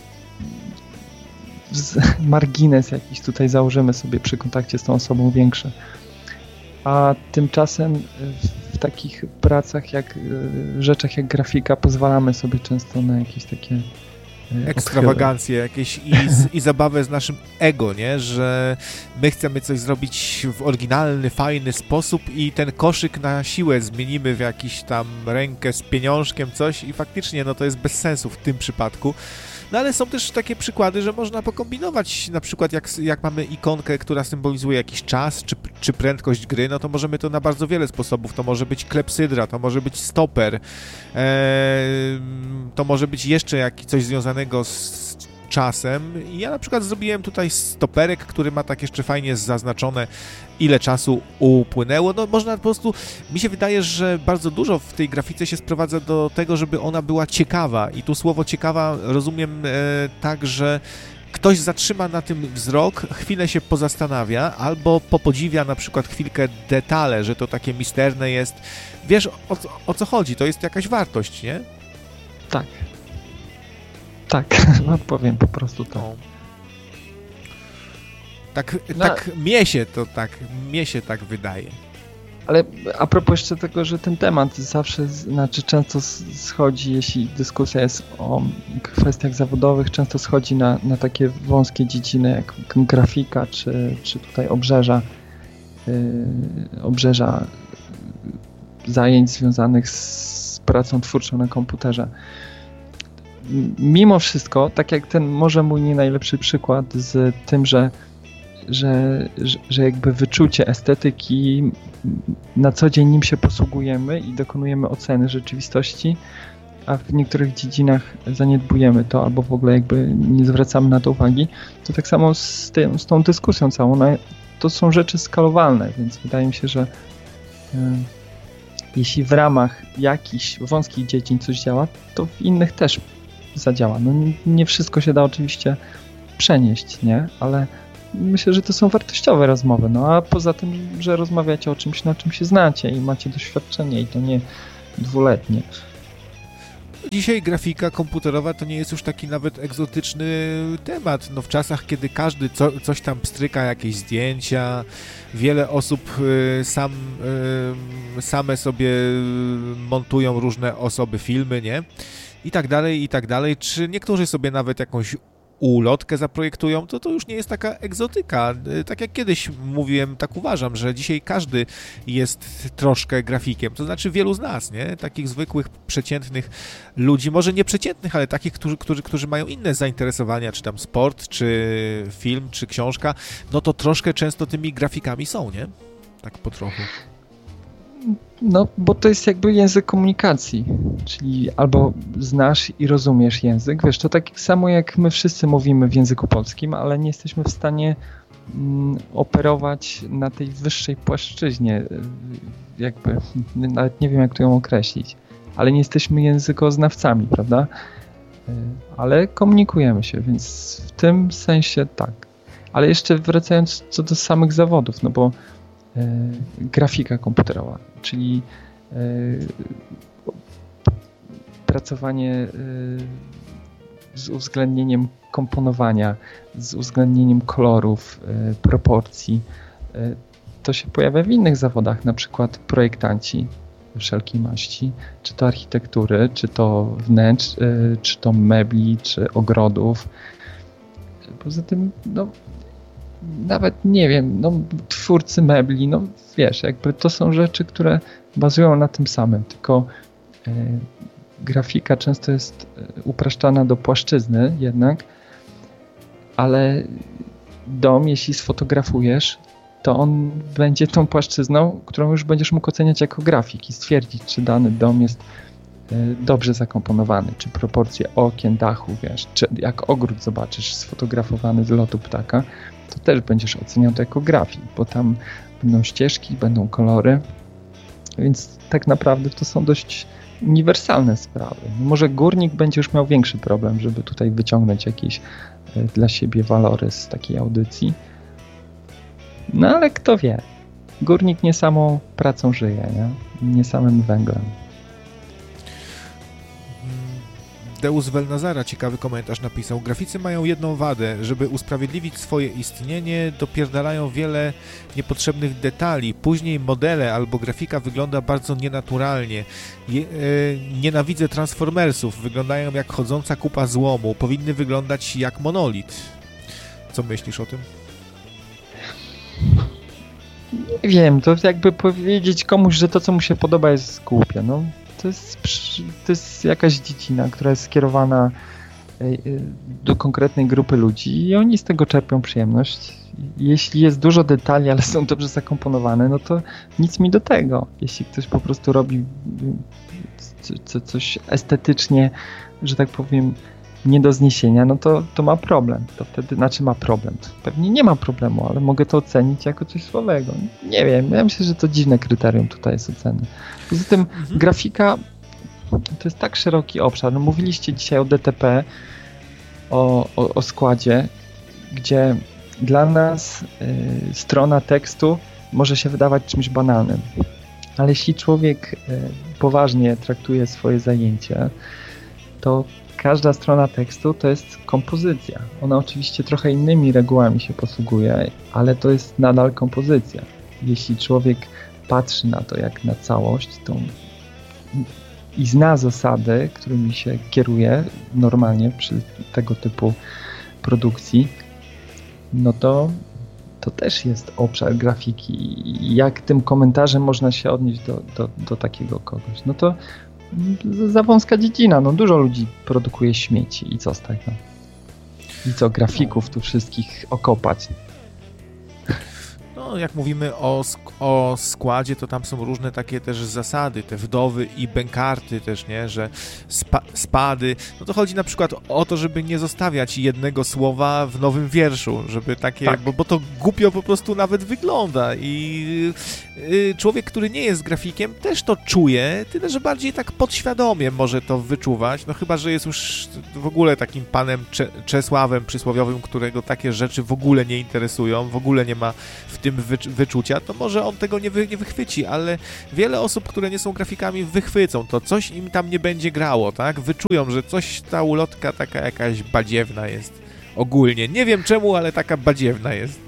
z, margines jakiś tutaj założymy sobie przy kontakcie z tą osobą większy. A tymczasem w takich pracach, jak rzeczach jak grafika, pozwalamy sobie często na jakieś takie ekstrawagancje jakieś i, i zabawę z naszym ego, nie? Że my chcemy coś zrobić w oryginalny, fajny sposób i ten koszyk na siłę zmienimy w jakiś tam rękę z pieniążkiem, coś i faktycznie no to jest bez sensu w tym przypadku. No ale są też takie przykłady, że można pokombinować, na przykład jak, jak mamy ikonkę, która symbolizuje jakiś czas, czy, czy prędkość gry, no to możemy to na bardzo wiele sposobów. To może być klepsydra, to może być stoper, ee, to może być jeszcze jak, coś związanego z czasem. I ja na przykład zrobiłem tutaj stoperek, który ma tak jeszcze fajnie zaznaczone, ile czasu upłynęło. No można po prostu, mi się wydaje, że bardzo dużo w tej grafice się sprowadza do tego, żeby ona była ciekawa i tu słowo ciekawa rozumiem e, tak, że ktoś zatrzyma na tym wzrok, chwilę się pozastanawia albo popodziwia na przykład chwilkę detale, że to takie misterne jest. Wiesz o, o co chodzi, to jest jakaś wartość, nie? Tak. Tak, no powiem po prostu to. No. Tak, no. tak mnie się to tak, mnie się tak wydaje. Ale a propos jeszcze tego, że ten temat zawsze, znaczy często schodzi, jeśli dyskusja jest o kwestiach zawodowych, często schodzi na, na takie wąskie dziedziny jak grafika, czy, czy tutaj obrzeża, yy, obrzeża zajęć związanych z pracą twórczą na komputerze. Mimo wszystko, tak jak ten może mój nie najlepszy przykład z tym, że że, że, że jakby wyczucie estetyki, na co dzień nim się posługujemy i dokonujemy oceny rzeczywistości, a w niektórych dziedzinach zaniedbujemy to albo w ogóle jakby nie zwracamy na to uwagi, to tak samo z, tym, z tą dyskusją całą, no, to są rzeczy skalowalne, więc wydaje mi się, że y, jeśli w ramach jakichś wąskich dziedzin coś działa, to w innych też zadziała. No, nie wszystko się da oczywiście przenieść, nie? Ale myślę, że to są wartościowe rozmowy, no a poza tym, że rozmawiacie o czymś, na czym się znacie i macie doświadczenie i to nie dwuletnie. Dzisiaj grafika komputerowa to nie jest już taki nawet egzotyczny temat. No w czasach, kiedy każdy co, coś tam pstryka, jakieś zdjęcia, wiele osób y, sam, y, same sobie montują różne osoby, filmy, nie? I tak dalej, i tak dalej. Czy niektórzy sobie nawet jakąś ulotkę zaprojektują, to to już nie jest taka egzotyka. Tak jak kiedyś mówiłem, tak uważam, że dzisiaj każdy jest troszkę grafikiem. To znaczy wielu z nas, nie? Takich zwykłych, przeciętnych ludzi, może nie przeciętnych, ale takich, którzy, którzy, którzy mają inne zainteresowania, czy tam sport, czy film, czy książka, no to troszkę często tymi grafikami są, nie? Tak po trochu. No, bo to jest jakby język komunikacji, czyli albo znasz i rozumiesz język, wiesz, to tak samo jak my wszyscy mówimy w języku polskim, ale nie jesteśmy w stanie mm, operować na tej wyższej płaszczyźnie, jakby, nawet nie wiem jak to ją określić, ale nie jesteśmy językoznawcami, prawda? Ale komunikujemy się, więc w tym sensie tak. Ale jeszcze wracając co do samych zawodów, no bo grafika komputerowa, czyli pracowanie z uwzględnieniem komponowania, z uwzględnieniem kolorów, proporcji. To się pojawia w innych zawodach, na przykład projektanci wszelkiej maści, czy to architektury, czy to wnętrz, czy to mebli, czy ogrodów. Poza tym, no nawet nie wiem, no twórcy mebli, no wiesz, jakby to są rzeczy, które bazują na tym samym, tylko e, grafika często jest upraszczana do płaszczyzny jednak, ale dom, jeśli sfotografujesz, to on będzie tą płaszczyzną, którą już będziesz mógł oceniać jako grafik i stwierdzić, czy dany dom jest e, dobrze zakomponowany, czy proporcje okien, dachu, wiesz, czy jak ogród zobaczysz sfotografowany z lotu ptaka, to też będziesz oceniał to jako grafik, bo tam będą ścieżki, będą kolory, więc tak naprawdę to są dość uniwersalne sprawy. Może górnik będzie już miał większy problem, żeby tutaj wyciągnąć jakieś dla siebie walory z takiej audycji, no ale kto wie, górnik nie samą pracą żyje, nie, nie samym węglem. Deus Velnazara ciekawy komentarz napisał. Graficy mają jedną wadę. Żeby usprawiedliwić swoje istnienie, dopierdalają wiele niepotrzebnych detali. Później modele albo grafika wygląda bardzo nienaturalnie. Je, e, nienawidzę Transformersów. Wyglądają jak chodząca kupa złomu. Powinny wyglądać jak monolit. Co myślisz o tym? Nie wiem, to jakby powiedzieć komuś, że to, co mu się podoba, jest głupie. No. To jest, to jest jakaś dziedzina, która jest skierowana do konkretnej grupy ludzi i oni z tego czerpią przyjemność. Jeśli jest dużo detali, ale są dobrze zakomponowane, no to nic mi do tego. Jeśli ktoś po prostu robi coś estetycznie, że tak powiem, nie do zniesienia, no to, to ma problem. To wtedy, znaczy ma problem. Pewnie nie ma problemu, ale mogę to ocenić jako coś słabego. Nie wiem, ja myślę, że to dziwne kryterium tutaj jest oceny. Poza tym mhm. grafika to jest tak szeroki obszar. No, mówiliście dzisiaj o D T P, o, o, o składzie, gdzie dla nas y, strona tekstu może się wydawać czymś banalnym. Ale jeśli człowiek y, poważnie traktuje swoje zajęcie, to każda strona tekstu to jest kompozycja. Ona oczywiście trochę innymi regułami się posługuje, ale to jest nadal kompozycja. Jeśli człowiek patrzy na to jak na całość to i zna zasady, którymi się kieruje normalnie przy tego typu produkcji, no to to też jest obszar grafiki. Jak tym komentarzem można się odnieść do, do, do takiego kogoś? No to za wąska dziedzina, no dużo ludzi produkuje śmieci i co z tego? I co, grafików tu wszystkich okopać? No, jak mówimy o, sk- o składzie, to tam są różne takie też zasady, te wdowy i bękarty też, nie, że spa- spady, no to chodzi na przykład o to, żeby nie zostawiać jednego słowa w nowym wierszu, żeby takie, Tak. bo, bo to głupio po prostu nawet wygląda i y, człowiek, który nie jest grafikiem, też to czuje, tyle, że bardziej tak podświadomie może to wyczuwać, no chyba, że jest już w ogóle takim panem Cze- Czesławem przysłowiowym, którego takie rzeczy w ogóle nie interesują, w ogóle nie ma w tym wycz- wyczucia, to może on tego nie, wy- nie wychwyci, ale wiele osób, które nie są grafikami, wychwycą to, coś im tam nie będzie grało, tak? Wyczują, że coś, ta ulotka taka jakaś badziewna jest ogólnie. Nie wiem czemu, ale taka badziewna jest.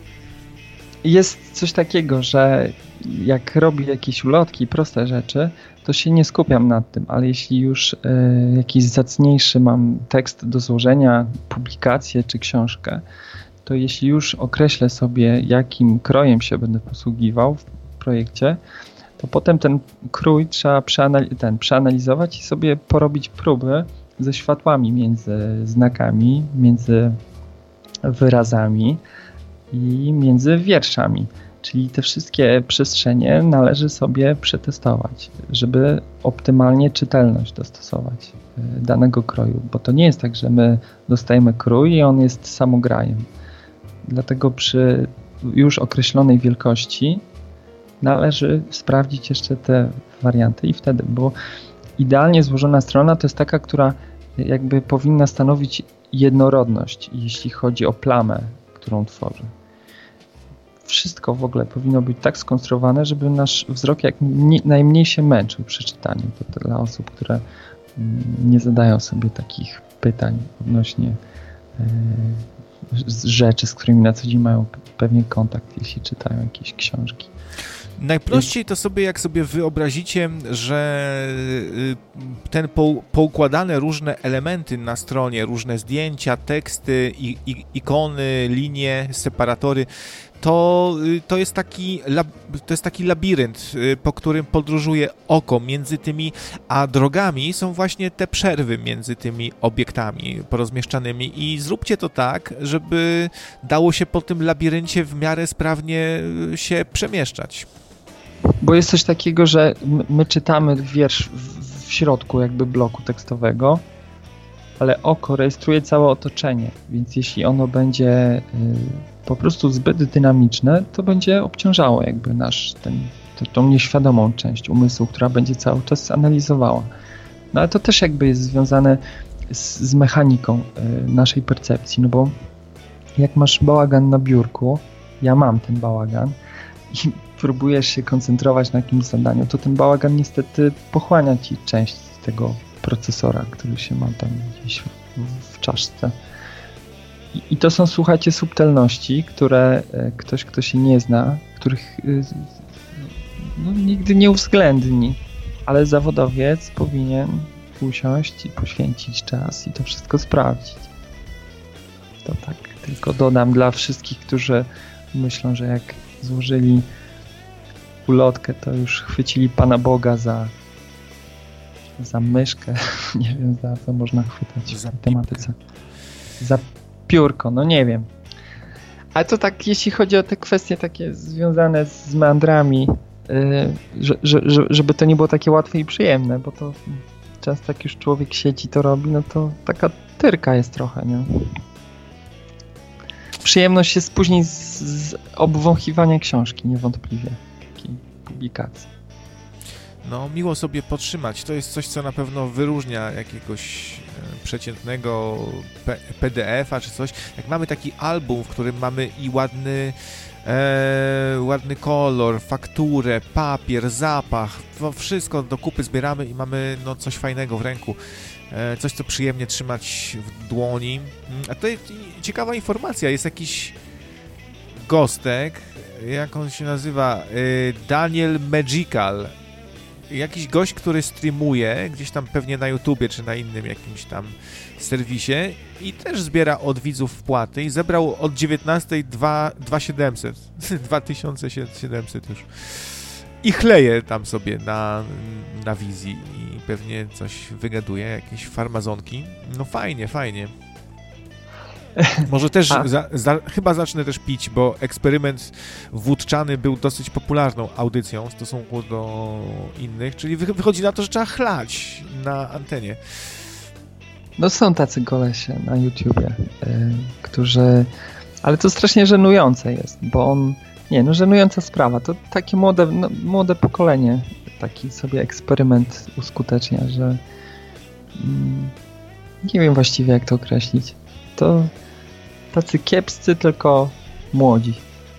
Jest coś takiego, że jak robię jakieś ulotki, proste rzeczy, to się nie skupiam nad tym, ale jeśli już y, jakiś zacniejszy mam tekst do złożenia, publikację czy książkę, to jeśli już określę sobie, jakim krojem się będę posługiwał w projekcie, to potem ten krój trzeba przeanal- ten, przeanalizować i sobie porobić próby ze światłami między znakami, między wyrazami i między wierszami. Czyli te wszystkie przestrzenie należy sobie przetestować, żeby optymalnie czytelność dostosować danego kroju, bo to nie jest tak, że my dostajemy krój i on jest samograjem. Dlatego przy już określonej wielkości należy sprawdzić jeszcze te warianty i wtedy, bo idealnie złożona strona to jest taka, która jakby powinna stanowić jednorodność, jeśli chodzi o plamę, którą tworzy. Wszystko w ogóle powinno być tak skonstruowane, żeby nasz wzrok jak nie, najmniej się męczył przy czytaniu. To dla osób, które nie zadają sobie takich pytań odnośnie e, rzeczy, z którymi na co dzień mają pewien kontakt, jeśli czytają jakieś książki. Najprościej to sobie, jak sobie wyobrazicie, że ten pou, poukładane różne elementy na stronie, różne zdjęcia, teksty, i, i, ikony, linie, separatory, to, to, jest taki, to jest taki labirynt, po którym podróżuje oko między tymi, a drogami są właśnie te przerwy między tymi obiektami porozmieszczanymi i zróbcie to tak, żeby dało się po tym labiryncie w miarę sprawnie się przemieszczać. Bo jest coś takiego, że my czytamy wiersz w, w środku jakby bloku tekstowego, ale oko rejestruje całe otoczenie, więc jeśli ono będzie y, po prostu zbyt dynamiczne, to będzie obciążało jakby nasz, ten, to, tą nieświadomą część umysłu, która będzie cały czas analizowała. No ale to też jakby jest związane z, z mechaniką y, naszej percepcji, no bo jak masz bałagan na biurku, ja mam ten bałagan i próbujesz się koncentrować na jakimś zadaniu, to ten bałagan niestety pochłania ci część tego procesora, który się ma tam gdzieś w, w czaszce. I, I to są, słuchajcie, subtelności, które e, ktoś, kto się nie zna, których e, no, nigdy nie uwzględni, ale zawodowiec powinien usiąść i poświęcić czas i to wszystko sprawdzić. To tak tylko dodam dla wszystkich, którzy myślą, że jak złożyli ulotkę, to już chwycili Pana Boga za za myszkę, nie wiem, za co można chwytać w tej tematyce. Za piórko, no nie wiem. Ale to tak, jeśli chodzi o te kwestie takie związane z meandrami, yy, że, że, że, żeby to nie było takie łatwe i przyjemne, bo to często jak już człowiek siedzi to robi, no to taka tyrka jest trochę, nie? Przyjemność jest później z, z obwąchiwania książki, niewątpliwie, takiej publikacji. No, miło sobie podtrzymać. To jest coś, co na pewno wyróżnia jakiegoś e, przeciętnego P- PDF-a czy coś. Jak mamy taki album, w którym mamy i ładny, e, ładny kolor, fakturę, papier, zapach, to wszystko do kupy zbieramy i mamy no, coś fajnego w ręku. E, coś, co przyjemnie trzymać w dłoni. A to jest ciekawa informacja. Jest jakiś gostek, jak on się nazywa? E, Daniel Magical. Jakiś gość, który streamuje gdzieś tam pewnie na YouTubie czy na innym jakimś tam serwisie i też zbiera od widzów wpłaty i zebrał od dziewiętnastej dwa tysiące siedemset dwa tysiące siedemset już i chleje tam sobie na, na wizji i pewnie coś wygaduje, jakieś farmazonki. No fajnie, fajnie. Może też, za, za, chyba zacznę też pić, bo eksperyment wódczany był dosyć popularną audycją w stosunku do innych, czyli wy, wychodzi na to, że trzeba chlać na antenie. No są tacy kolesie na YouTubie, yy, którzy... Ale to strasznie żenujące jest, bo on... Nie, no żenująca sprawa. To takie młode, no, młode pokolenie taki sobie eksperyment uskutecznia, że... Mm, nie wiem właściwie jak to określić. To tacy kiepscy, tylko młodzi.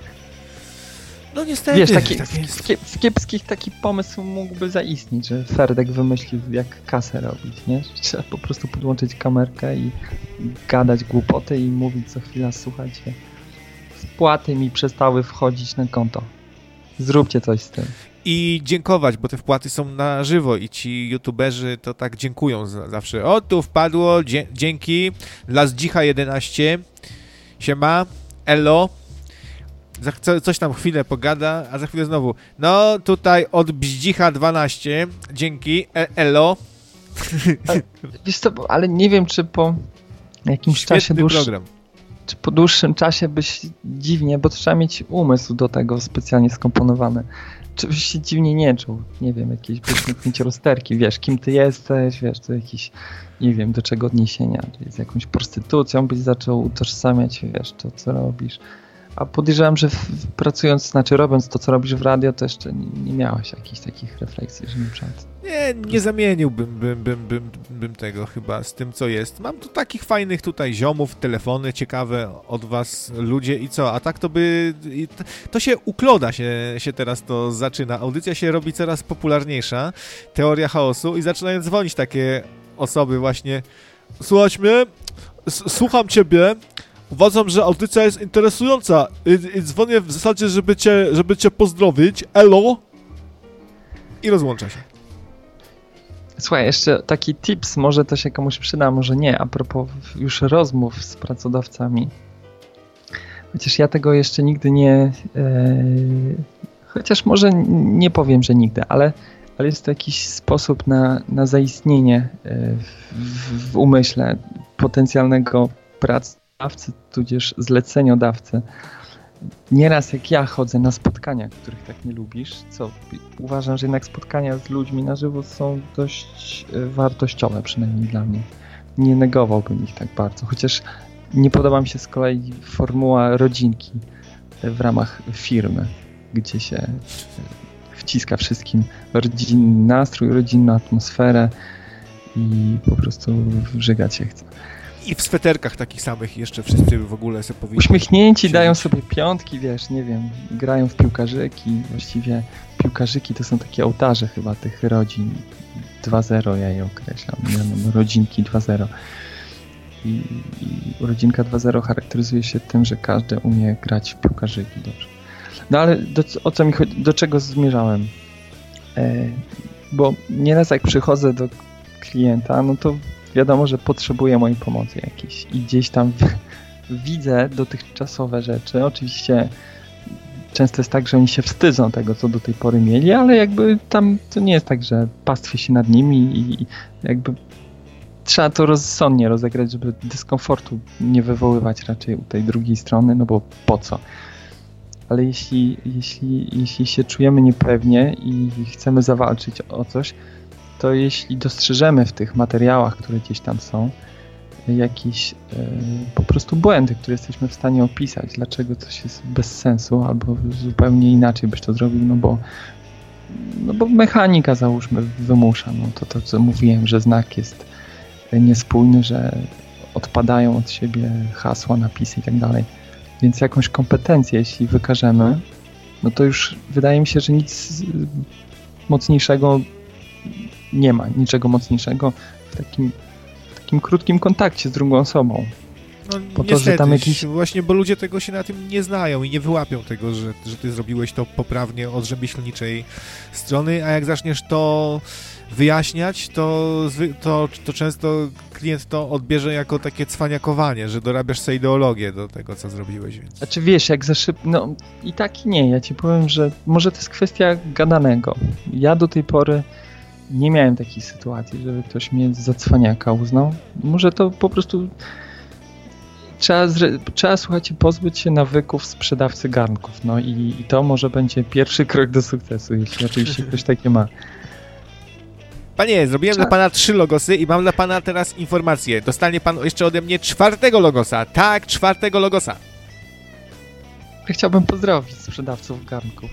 No niestety, wiesz, taki, tak jest. W kiepskich taki pomysł mógłby zaistnieć, że Ferdek wymyślił jak kasę robić, nie? Że trzeba po prostu podłączyć kamerkę i gadać głupoty i mówić co chwila, słuchajcie, wpłaty mi przestały wchodzić na konto. Zróbcie coś z tym. I dziękować, bo te wpłaty są na żywo i ci youtuberzy to tak dziękują za, zawsze. O, tu wpadło, dzie- dzięki, dla Zdzicha jedenaście, siema, elo, za, co, coś tam chwilę pogada, a za chwilę znowu, no tutaj od Bździcha dwanaście, dzięki, e- elo. Ale, wiesz co, ale nie wiem, czy po jakimś Świetny czasie dłuższym, program. czy po dłuższym czasie byś dziwnie, bo trzeba mieć umysł do tego specjalnie skomponowany. Czy byś się dziwnie nie czuł? Nie wiem, jakieś wyśmietnięć rozterki, wiesz, kim ty jesteś, wiesz, to jakiś, nie wiem, do czego odniesienia, czy z jakąś prostytucją byś zaczął utożsamiać, wiesz, to co robisz. A podejrzewam, że w, pracując, znaczy robiąc to, co robisz w radio, to jeszcze nie, nie miałeś jakichś takich refleksji, że nie przed. Nie, nie zamieniłbym bym, bym, bym, bym tego chyba z tym, co jest. Mam tu takich fajnych tutaj ziomów, telefony ciekawe od was ludzie i co, a tak to by... To się ukloda się, się teraz to zaczyna. Audycja się robi coraz popularniejsza, teoria chaosu i zaczynają dzwonić takie osoby właśnie. Słuchaj mnie, s- słucham ciebie, uważam, że audycja jest interesująca i, i dzwonię w zasadzie, żeby cię, żeby cię pozdrowić, elo i rozłącza się. Słuchaj, jeszcze taki tips, może to się komuś przyda, może nie, a propos już rozmów z pracodawcami. Chociaż ja tego jeszcze nigdy nie... E, chociaż może nie powiem, że nigdy, ale, ale jest to jakiś sposób na, na zaistnienie w, w umyśle potencjalnego pracodawcy, tudzież zleceniodawcy. Nieraz jak ja chodzę na spotkania, których tak nie lubisz, co uważam, że jednak spotkania z ludźmi na żywo są dość wartościowe, przynajmniej dla mnie. Nie negowałbym ich tak bardzo, chociaż nie podoba mi się z kolei formuła rodzinki w ramach firmy, gdzie się wciska wszystkim rodzinny nastrój, rodzinną atmosferę i po prostu żygać się chce. I w sweterkach takich samych jeszcze wszyscy w ogóle sobie powinni... Uśmiechnięci siedzieć. dają sobie piątki, wiesz, nie wiem, grają w piłkarzyki, właściwie piłkarzyki to są takie ołtarze chyba tych rodzin dwa zero, ja je określam, mianem rodzinki dwa zero. I, I rodzinka dwa zero charakteryzuje się tym, że każdy umie grać w piłkarzyki dobrze. No ale do, o co mi chodzi, do czego zmierzałem? E, bo nieraz jak przychodzę do klienta, no to wiadomo, że potrzebuję mojej pomocy jakiejś i gdzieś tam widzę dotychczasowe rzeczy. Oczywiście często jest tak, że oni się wstydzą tego, co do tej pory mieli, ale jakby tam to nie jest tak, że pastwię się nad nimi i jakby trzeba to rozsądnie rozegrać, żeby dyskomfortu nie wywoływać raczej u tej drugiej strony, no bo po co? Ale jeśli, jeśli, jeśli się czujemy niepewnie i chcemy zawalczyć o coś, to jeśli dostrzeżemy w tych materiałach, które gdzieś tam są, jakieś e, po prostu błędy, które jesteśmy w stanie opisać, dlaczego coś jest bez sensu, albo zupełnie inaczej byś to zrobił, no bo, no bo mechanika, załóżmy, wymusza, no to to, co mówiłem, że znak jest niespójny, że odpadają od siebie hasła, napisy i tak dalej. Więc jakąś kompetencję, jeśli wykażemy, no to już wydaje mi się, że nic mocniejszego nie ma, niczego mocniejszego w takim, w takim krótkim kontakcie z drugą osobą. No, po to, niestety, że tam jakiś... właśnie, bo ludzie tego się na tym nie znają i nie wyłapią tego, że, że ty zrobiłeś to poprawnie od rzemieślniczej strony, a jak zaczniesz to wyjaśniać, to, to, to często klient to odbierze jako takie cwaniakowanie, że dorabiasz sobie ideologię do tego, co zrobiłeś. Więc... Znaczy wiesz, jak za szybko... No i tak i nie, ja ci powiem, że może to jest kwestia gadanego. Ja do tej pory nie miałem takiej sytuacji, żeby ktoś mnie za cwaniaka uznał. Może to po prostu... trzeba, zre, trzeba, słuchajcie, pozbyć się nawyków sprzedawcy garnków. No i, i to może będzie pierwszy krok do sukcesu, jeśli oczywiście ktoś takie ma. Panie, zrobiłem Trzeba... dla pana trzy logosy i mam dla pana teraz informację. Dostanie pan jeszcze ode mnie czwartego logosa. Tak, czwartego logosa. Chciałbym pozdrowić sprzedawców garnków.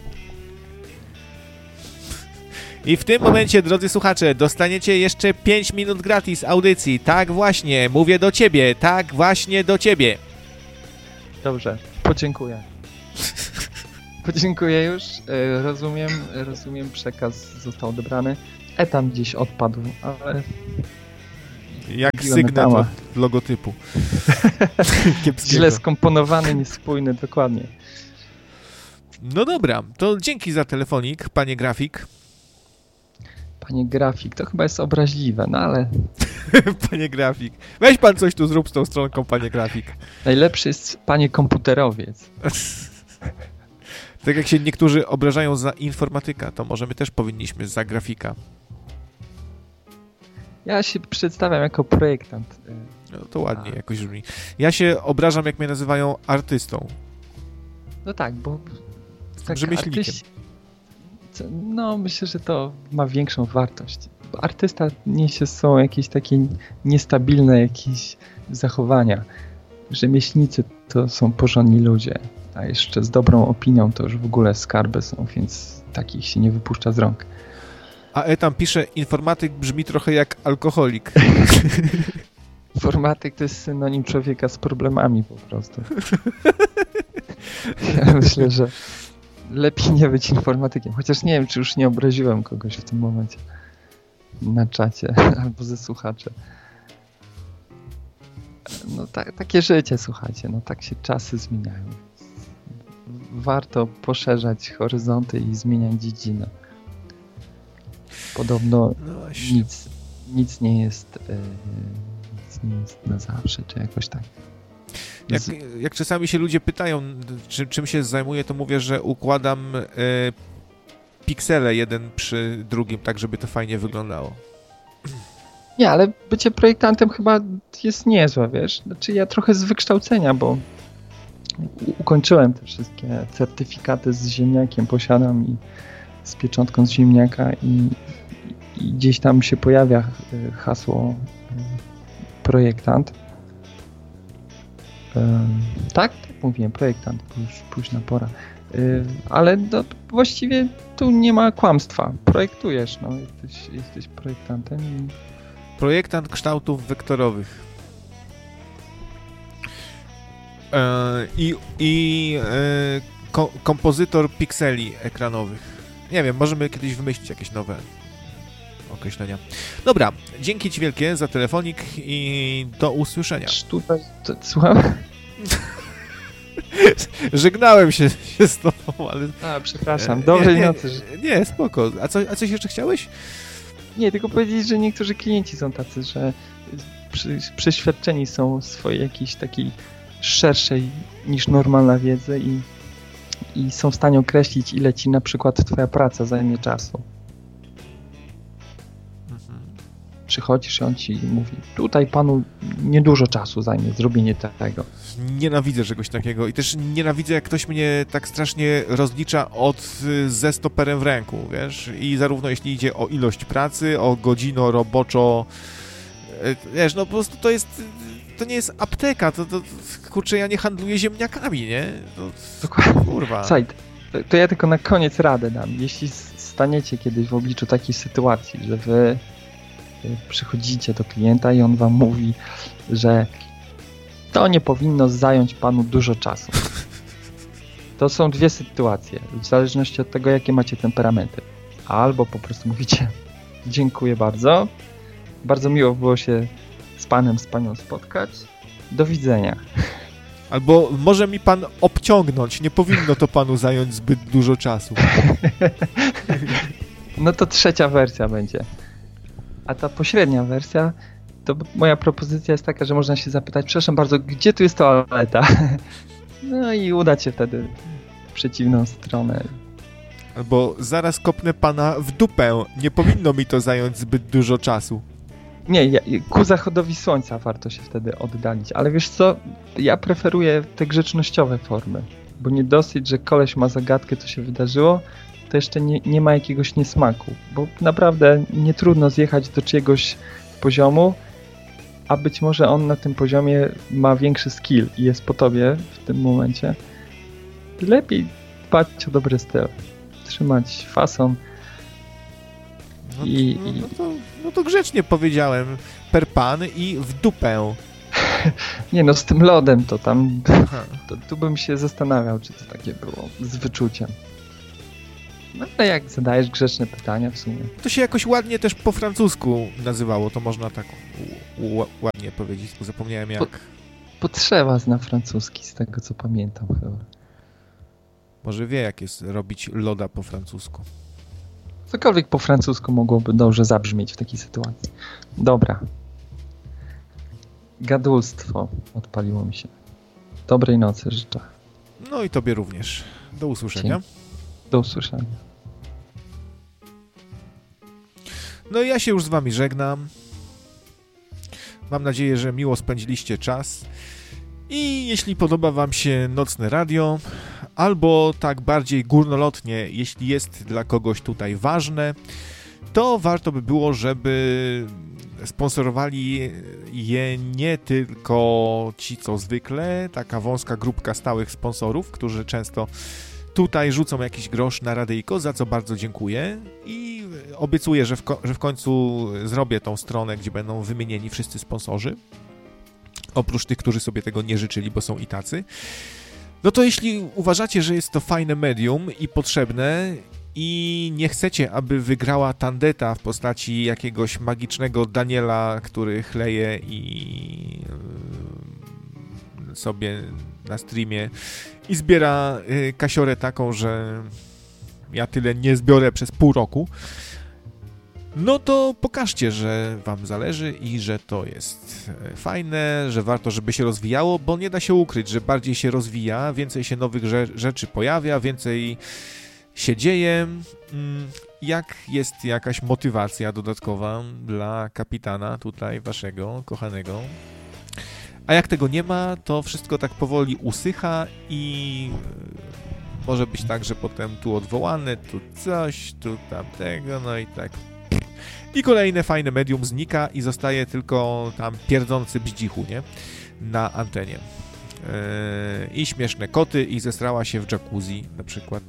I w tym momencie, drodzy słuchacze, dostaniecie jeszcze pięć minut gratis audycji. Tak właśnie, mówię do ciebie, tak właśnie do ciebie. Dobrze, podziękuję. Podziękuję już, rozumiem, rozumiem, przekaz został odebrany. Etam gdzieś odpadł, ale... Jak sygnet od logotypu. Źle skomponowany, niespójny, dokładnie. No dobra, to dzięki za telefonik, panie grafik. Panie grafik, to chyba jest obraźliwe, no ale... Panie grafik. Weź pan coś tu zrób z tą stronką, panie grafik. Najlepszy jest panie komputerowiec. Tak jak się niektórzy obrażają za informatyka, to może my też powinniśmy za grafika. Ja się przedstawiam jako projektant. No to ładnie A. jakoś brzmi. Ja się obrażam, jak mnie nazywają artystą. No tak, bo... Tak, rzemieślnikiem. Artyści... No, myślę, że to ma większą wartość. Bo artysta niesie z sobą jakieś takie niestabilne jakieś zachowania. Rzemieślnicy to są porządni ludzie, a jeszcze z dobrą opinią to już w ogóle skarby są, więc takich się nie wypuszcza z rąk. A E tam pisze, informatyk brzmi trochę jak alkoholik. Informatyk to jest synonim człowieka z problemami po prostu. Ja myślę, że lepiej nie być informatykiem. Chociaż nie wiem, czy już nie obraziłem kogoś w tym momencie na czacie albo ze słuchaczy. No ta, takie życie, słuchajcie, no tak się czasy zmieniają. Warto poszerzać horyzonty i zmieniać dziedzinę. Podobno no nic, nic nie jest yy, nic nie jest na zawsze, czy jakoś tak. Jak, jak czasami się ludzie pytają, czy, czym się zajmuję, to mówię, że układam y, piksele jeden przy drugim, tak żeby to fajnie wyglądało. Nie, ale bycie projektantem chyba jest niezłe, wiesz? Znaczy ja trochę z wykształcenia, bo ukończyłem te wszystkie certyfikaty z ziemniakiem, posiadam i z pieczątką z ziemniaka i, i gdzieś tam się pojawia hasło projektant. Tak, tak mówiłem, projektant, bo już późna pora. Ale no, właściwie tu nie ma kłamstwa. Projektujesz, no, jesteś, jesteś projektantem. I... Projektant kształtów wektorowych. E, I i e, ko, kompozytor pikseli ekranowych. Nie wiem, możemy kiedyś wymyślić jakieś nowe określenia. Dobra, dzięki ci wielkie za telefonik i do usłyszenia. Tutaj, to, słucham? Żegnałem się, się z tobą, ale... A, przepraszam, dobrej nie, nocy. Nie, nie, spoko. A, co, a coś jeszcze chciałeś? Nie, tylko powiedzieć, że niektórzy klienci są tacy, że przy, przeświadczeni są swojej jakiejś takiej szerszej niż normalna wiedzy i, i są w stanie określić, ile ci na przykład twoja praca zajmie czasu. Mhm. Przychodzisz i on ci mówi, tutaj panu niedużo czasu zajmie zrobienie tego. Nienawidzę czegoś takiego i też nienawidzę, jak ktoś mnie tak strasznie rozlicza od ze stoperem w ręku, wiesz, i zarówno jeśli idzie o ilość pracy, o godzino roboczo, wiesz, no po prostu to jest, to nie jest apteka, to, to kurczę, ja nie handluję ziemniakami, nie? To, dokładnie. Kurwa. Słuchaj, to, to ja tylko na koniec radę dam, jeśli staniecie kiedyś w obliczu takiej sytuacji, że wy przychodzicie do klienta i on wam mówi, że to nie powinno zająć panu dużo czasu. To są dwie sytuacje, w zależności od tego, jakie macie temperamenty. Albo po prostu mówicie, dziękuję bardzo, bardzo miło było się z panem, z panią spotkać, do widzenia. Albo może mi pan obciągnąć, nie powinno to panu zająć zbyt dużo czasu. No to trzecia wersja będzie. A ta pośrednia wersja, to moja propozycja jest taka, że można się zapytać, przepraszam bardzo, gdzie tu jest toaleta? No i udać się wtedy w przeciwną stronę. Albo zaraz kopnę pana w dupę, nie powinno mi to zająć zbyt dużo czasu. Nie, ja, ku zachodowi słońca warto się wtedy oddalić, ale wiesz co, ja preferuję te grzecznościowe formy, bo nie dosyć, że koleś ma zagadkę, co się wydarzyło, to jeszcze nie, nie ma jakiegoś niesmaku, bo naprawdę nie trudno zjechać do czyjegoś poziomu, a być może on na tym poziomie ma większy skill i jest po tobie w tym momencie. Lepiej dbać o dobry styl, trzymać fason. No, I, no, i... no, to, no to grzecznie powiedziałem, per pan i w dupę. Nie no, z tym lodem to tam, to, tu bym się zastanawiał, czy to takie było z wyczuciem. No ale jak zadajesz grzeczne pytania w sumie. To się jakoś ładnie też po francusku nazywało, to można tak u, u, ładnie powiedzieć, tylko zapomniałem jak. Po, potrzeba zna francuski, z tego co pamiętam chyba. Może wie, jak jest robić loda po francusku. Cokolwiek po francusku mogłoby dobrze zabrzmieć w takiej sytuacji. Dobra. Gadulstwo odpaliło mi się. Dobrej nocy życzę. No i tobie również. Do usłyszenia. Do usłyszenia. No i ja się już z wami żegnam. Mam nadzieję, że miło spędziliście czas. I jeśli podoba wam się Nocne Radio, albo tak bardziej górnolotnie, jeśli jest dla kogoś tutaj ważne, to warto by było, żeby sponsorowali je nie tylko ci, co zwykle, taka wąska grupka stałych sponsorów, którzy często tutaj rzucą jakiś grosz na radyjko, za co bardzo dziękuję i obiecuję, że w, ko- że w końcu zrobię tą stronę, gdzie będą wymienieni wszyscy sponsorzy, oprócz tych, którzy sobie tego nie życzyli, bo są i tacy. No to jeśli uważacie, że jest to fajne medium i potrzebne i nie chcecie, aby wygrała tandeta w postaci jakiegoś magicznego Daniela, który chleje i sobie na streamie i zbiera kasiorę taką, że ja tyle nie zbiorę przez pół roku, no to pokażcie, że wam zależy i że to jest fajne, że warto, żeby się rozwijało, bo nie da się ukryć, że bardziej się rozwija, więcej się nowych rzeczy pojawia, więcej się dzieje, jak jest jakaś motywacja dodatkowa dla kapitana tutaj waszego kochanego. A jak tego nie ma, to wszystko tak powoli usycha i może być tak, że potem tu odwołane, tu coś, tu tamtego, no i tak. I kolejne fajne medium znika i zostaje tylko tam pierdzący bździchu, nie? Na antenie. Yy, I śmieszne koty i zesrała się w jacuzzi na przykład.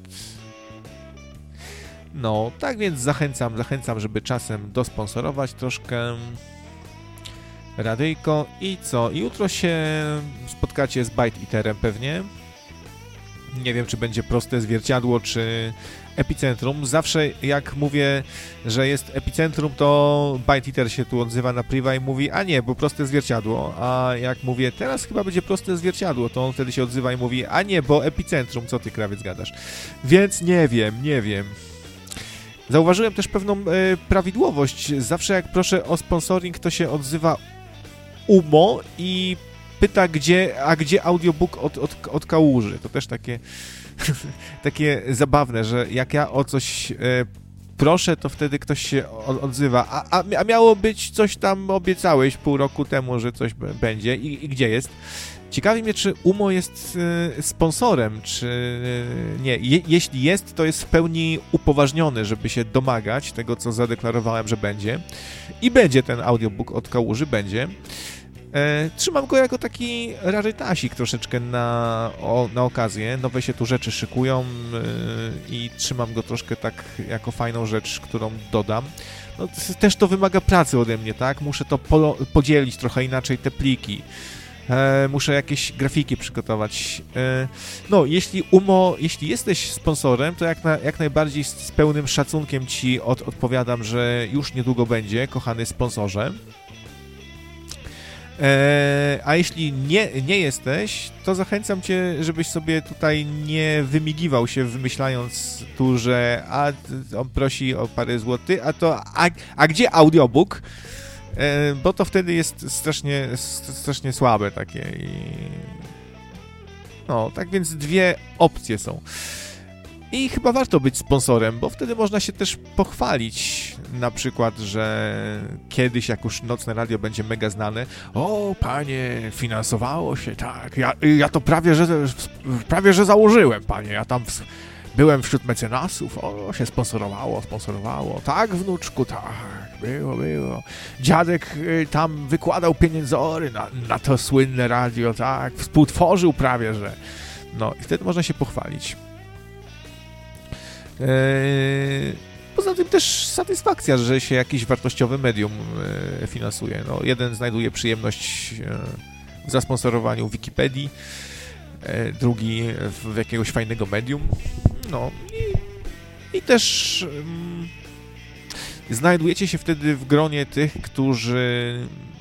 No, tak więc zachęcam, zachęcam, żeby czasem dosponsorować troszkę radyjko i co? Jutro się spotkacie z Byte Eaterem pewnie. Nie wiem, czy będzie proste zwierciadło, czy epicentrum. Zawsze jak mówię, że jest epicentrum, to Byte Eater się tu odzywa na priwa i mówi, a nie, bo proste zwierciadło. A jak mówię, teraz chyba będzie proste zwierciadło, to on wtedy się odzywa i mówi, a nie, bo epicentrum, co ty, krawiec, gadasz. Więc nie wiem, nie wiem. Zauważyłem też pewną e, prawidłowość. Zawsze jak proszę o sponsoring, to się odzywa Umo i pyta, gdzie, a gdzie audiobook od, od, od kałuży. To też takie, takie zabawne, że jak ja o coś e, proszę, to wtedy ktoś się odzywa. A, a, a miało być coś tam, obiecałeś pół roku temu, że coś b- będzie. I, I gdzie jest? Ciekawi mnie, czy Umo jest e, sponsorem, czy e, nie. Je, jeśli jest, to jest w pełni upoważniony, żeby się domagać tego, co zadeklarowałem, że będzie. I będzie ten audiobook od kałuży, będzie. E, trzymam go jako taki rarytasik troszeczkę na, o, na okazję. Nowe się tu rzeczy szykują e, i trzymam go troszkę tak jako fajną rzecz, którą dodam. No, t- też to wymaga pracy ode mnie, tak? Muszę to polo- podzielić trochę inaczej te pliki. E, muszę jakieś grafiki przygotować. E, no, jeśli Umo, jeśli jesteś sponsorem, to jak, na, jak najbardziej z, z pełnym szacunkiem ci od, odpowiadam, że już niedługo będzie, kochany sponsorze. E, a jeśli nie, nie jesteś, to zachęcam cię, żebyś sobie tutaj nie wymigiwał się, wymyślając tu, że a on prosi o parę złotych, a to a, a gdzie audiobook? E, bo to wtedy jest strasznie, strasznie słabe takie i... No, tak więc dwie opcje są. I chyba warto być sponsorem, bo wtedy można się też pochwalić, na przykład, że kiedyś, jak już Nocne Radio będzie mega znane, o, panie, finansowało się, tak, ja, ja to prawie, że prawie, że założyłem, panie, ja tam w, byłem wśród mecenasów, o, się sponsorowało, sponsorowało, tak, wnuczku, tak, było, było. Dziadek y, tam wykładał pieniędzory na, na to słynne radio, tak, współtworzył prawie, że, no, i wtedy można się pochwalić. Eee, poza tym też satysfakcja, że się jakieś wartościowe medium e, finansuje. No, jeden znajduje przyjemność e, w zasponsorowaniu Wikipedii, e, drugi w, w jakiegoś fajnego medium. No i, i też mm, znajdujecie się wtedy w gronie tych, którzy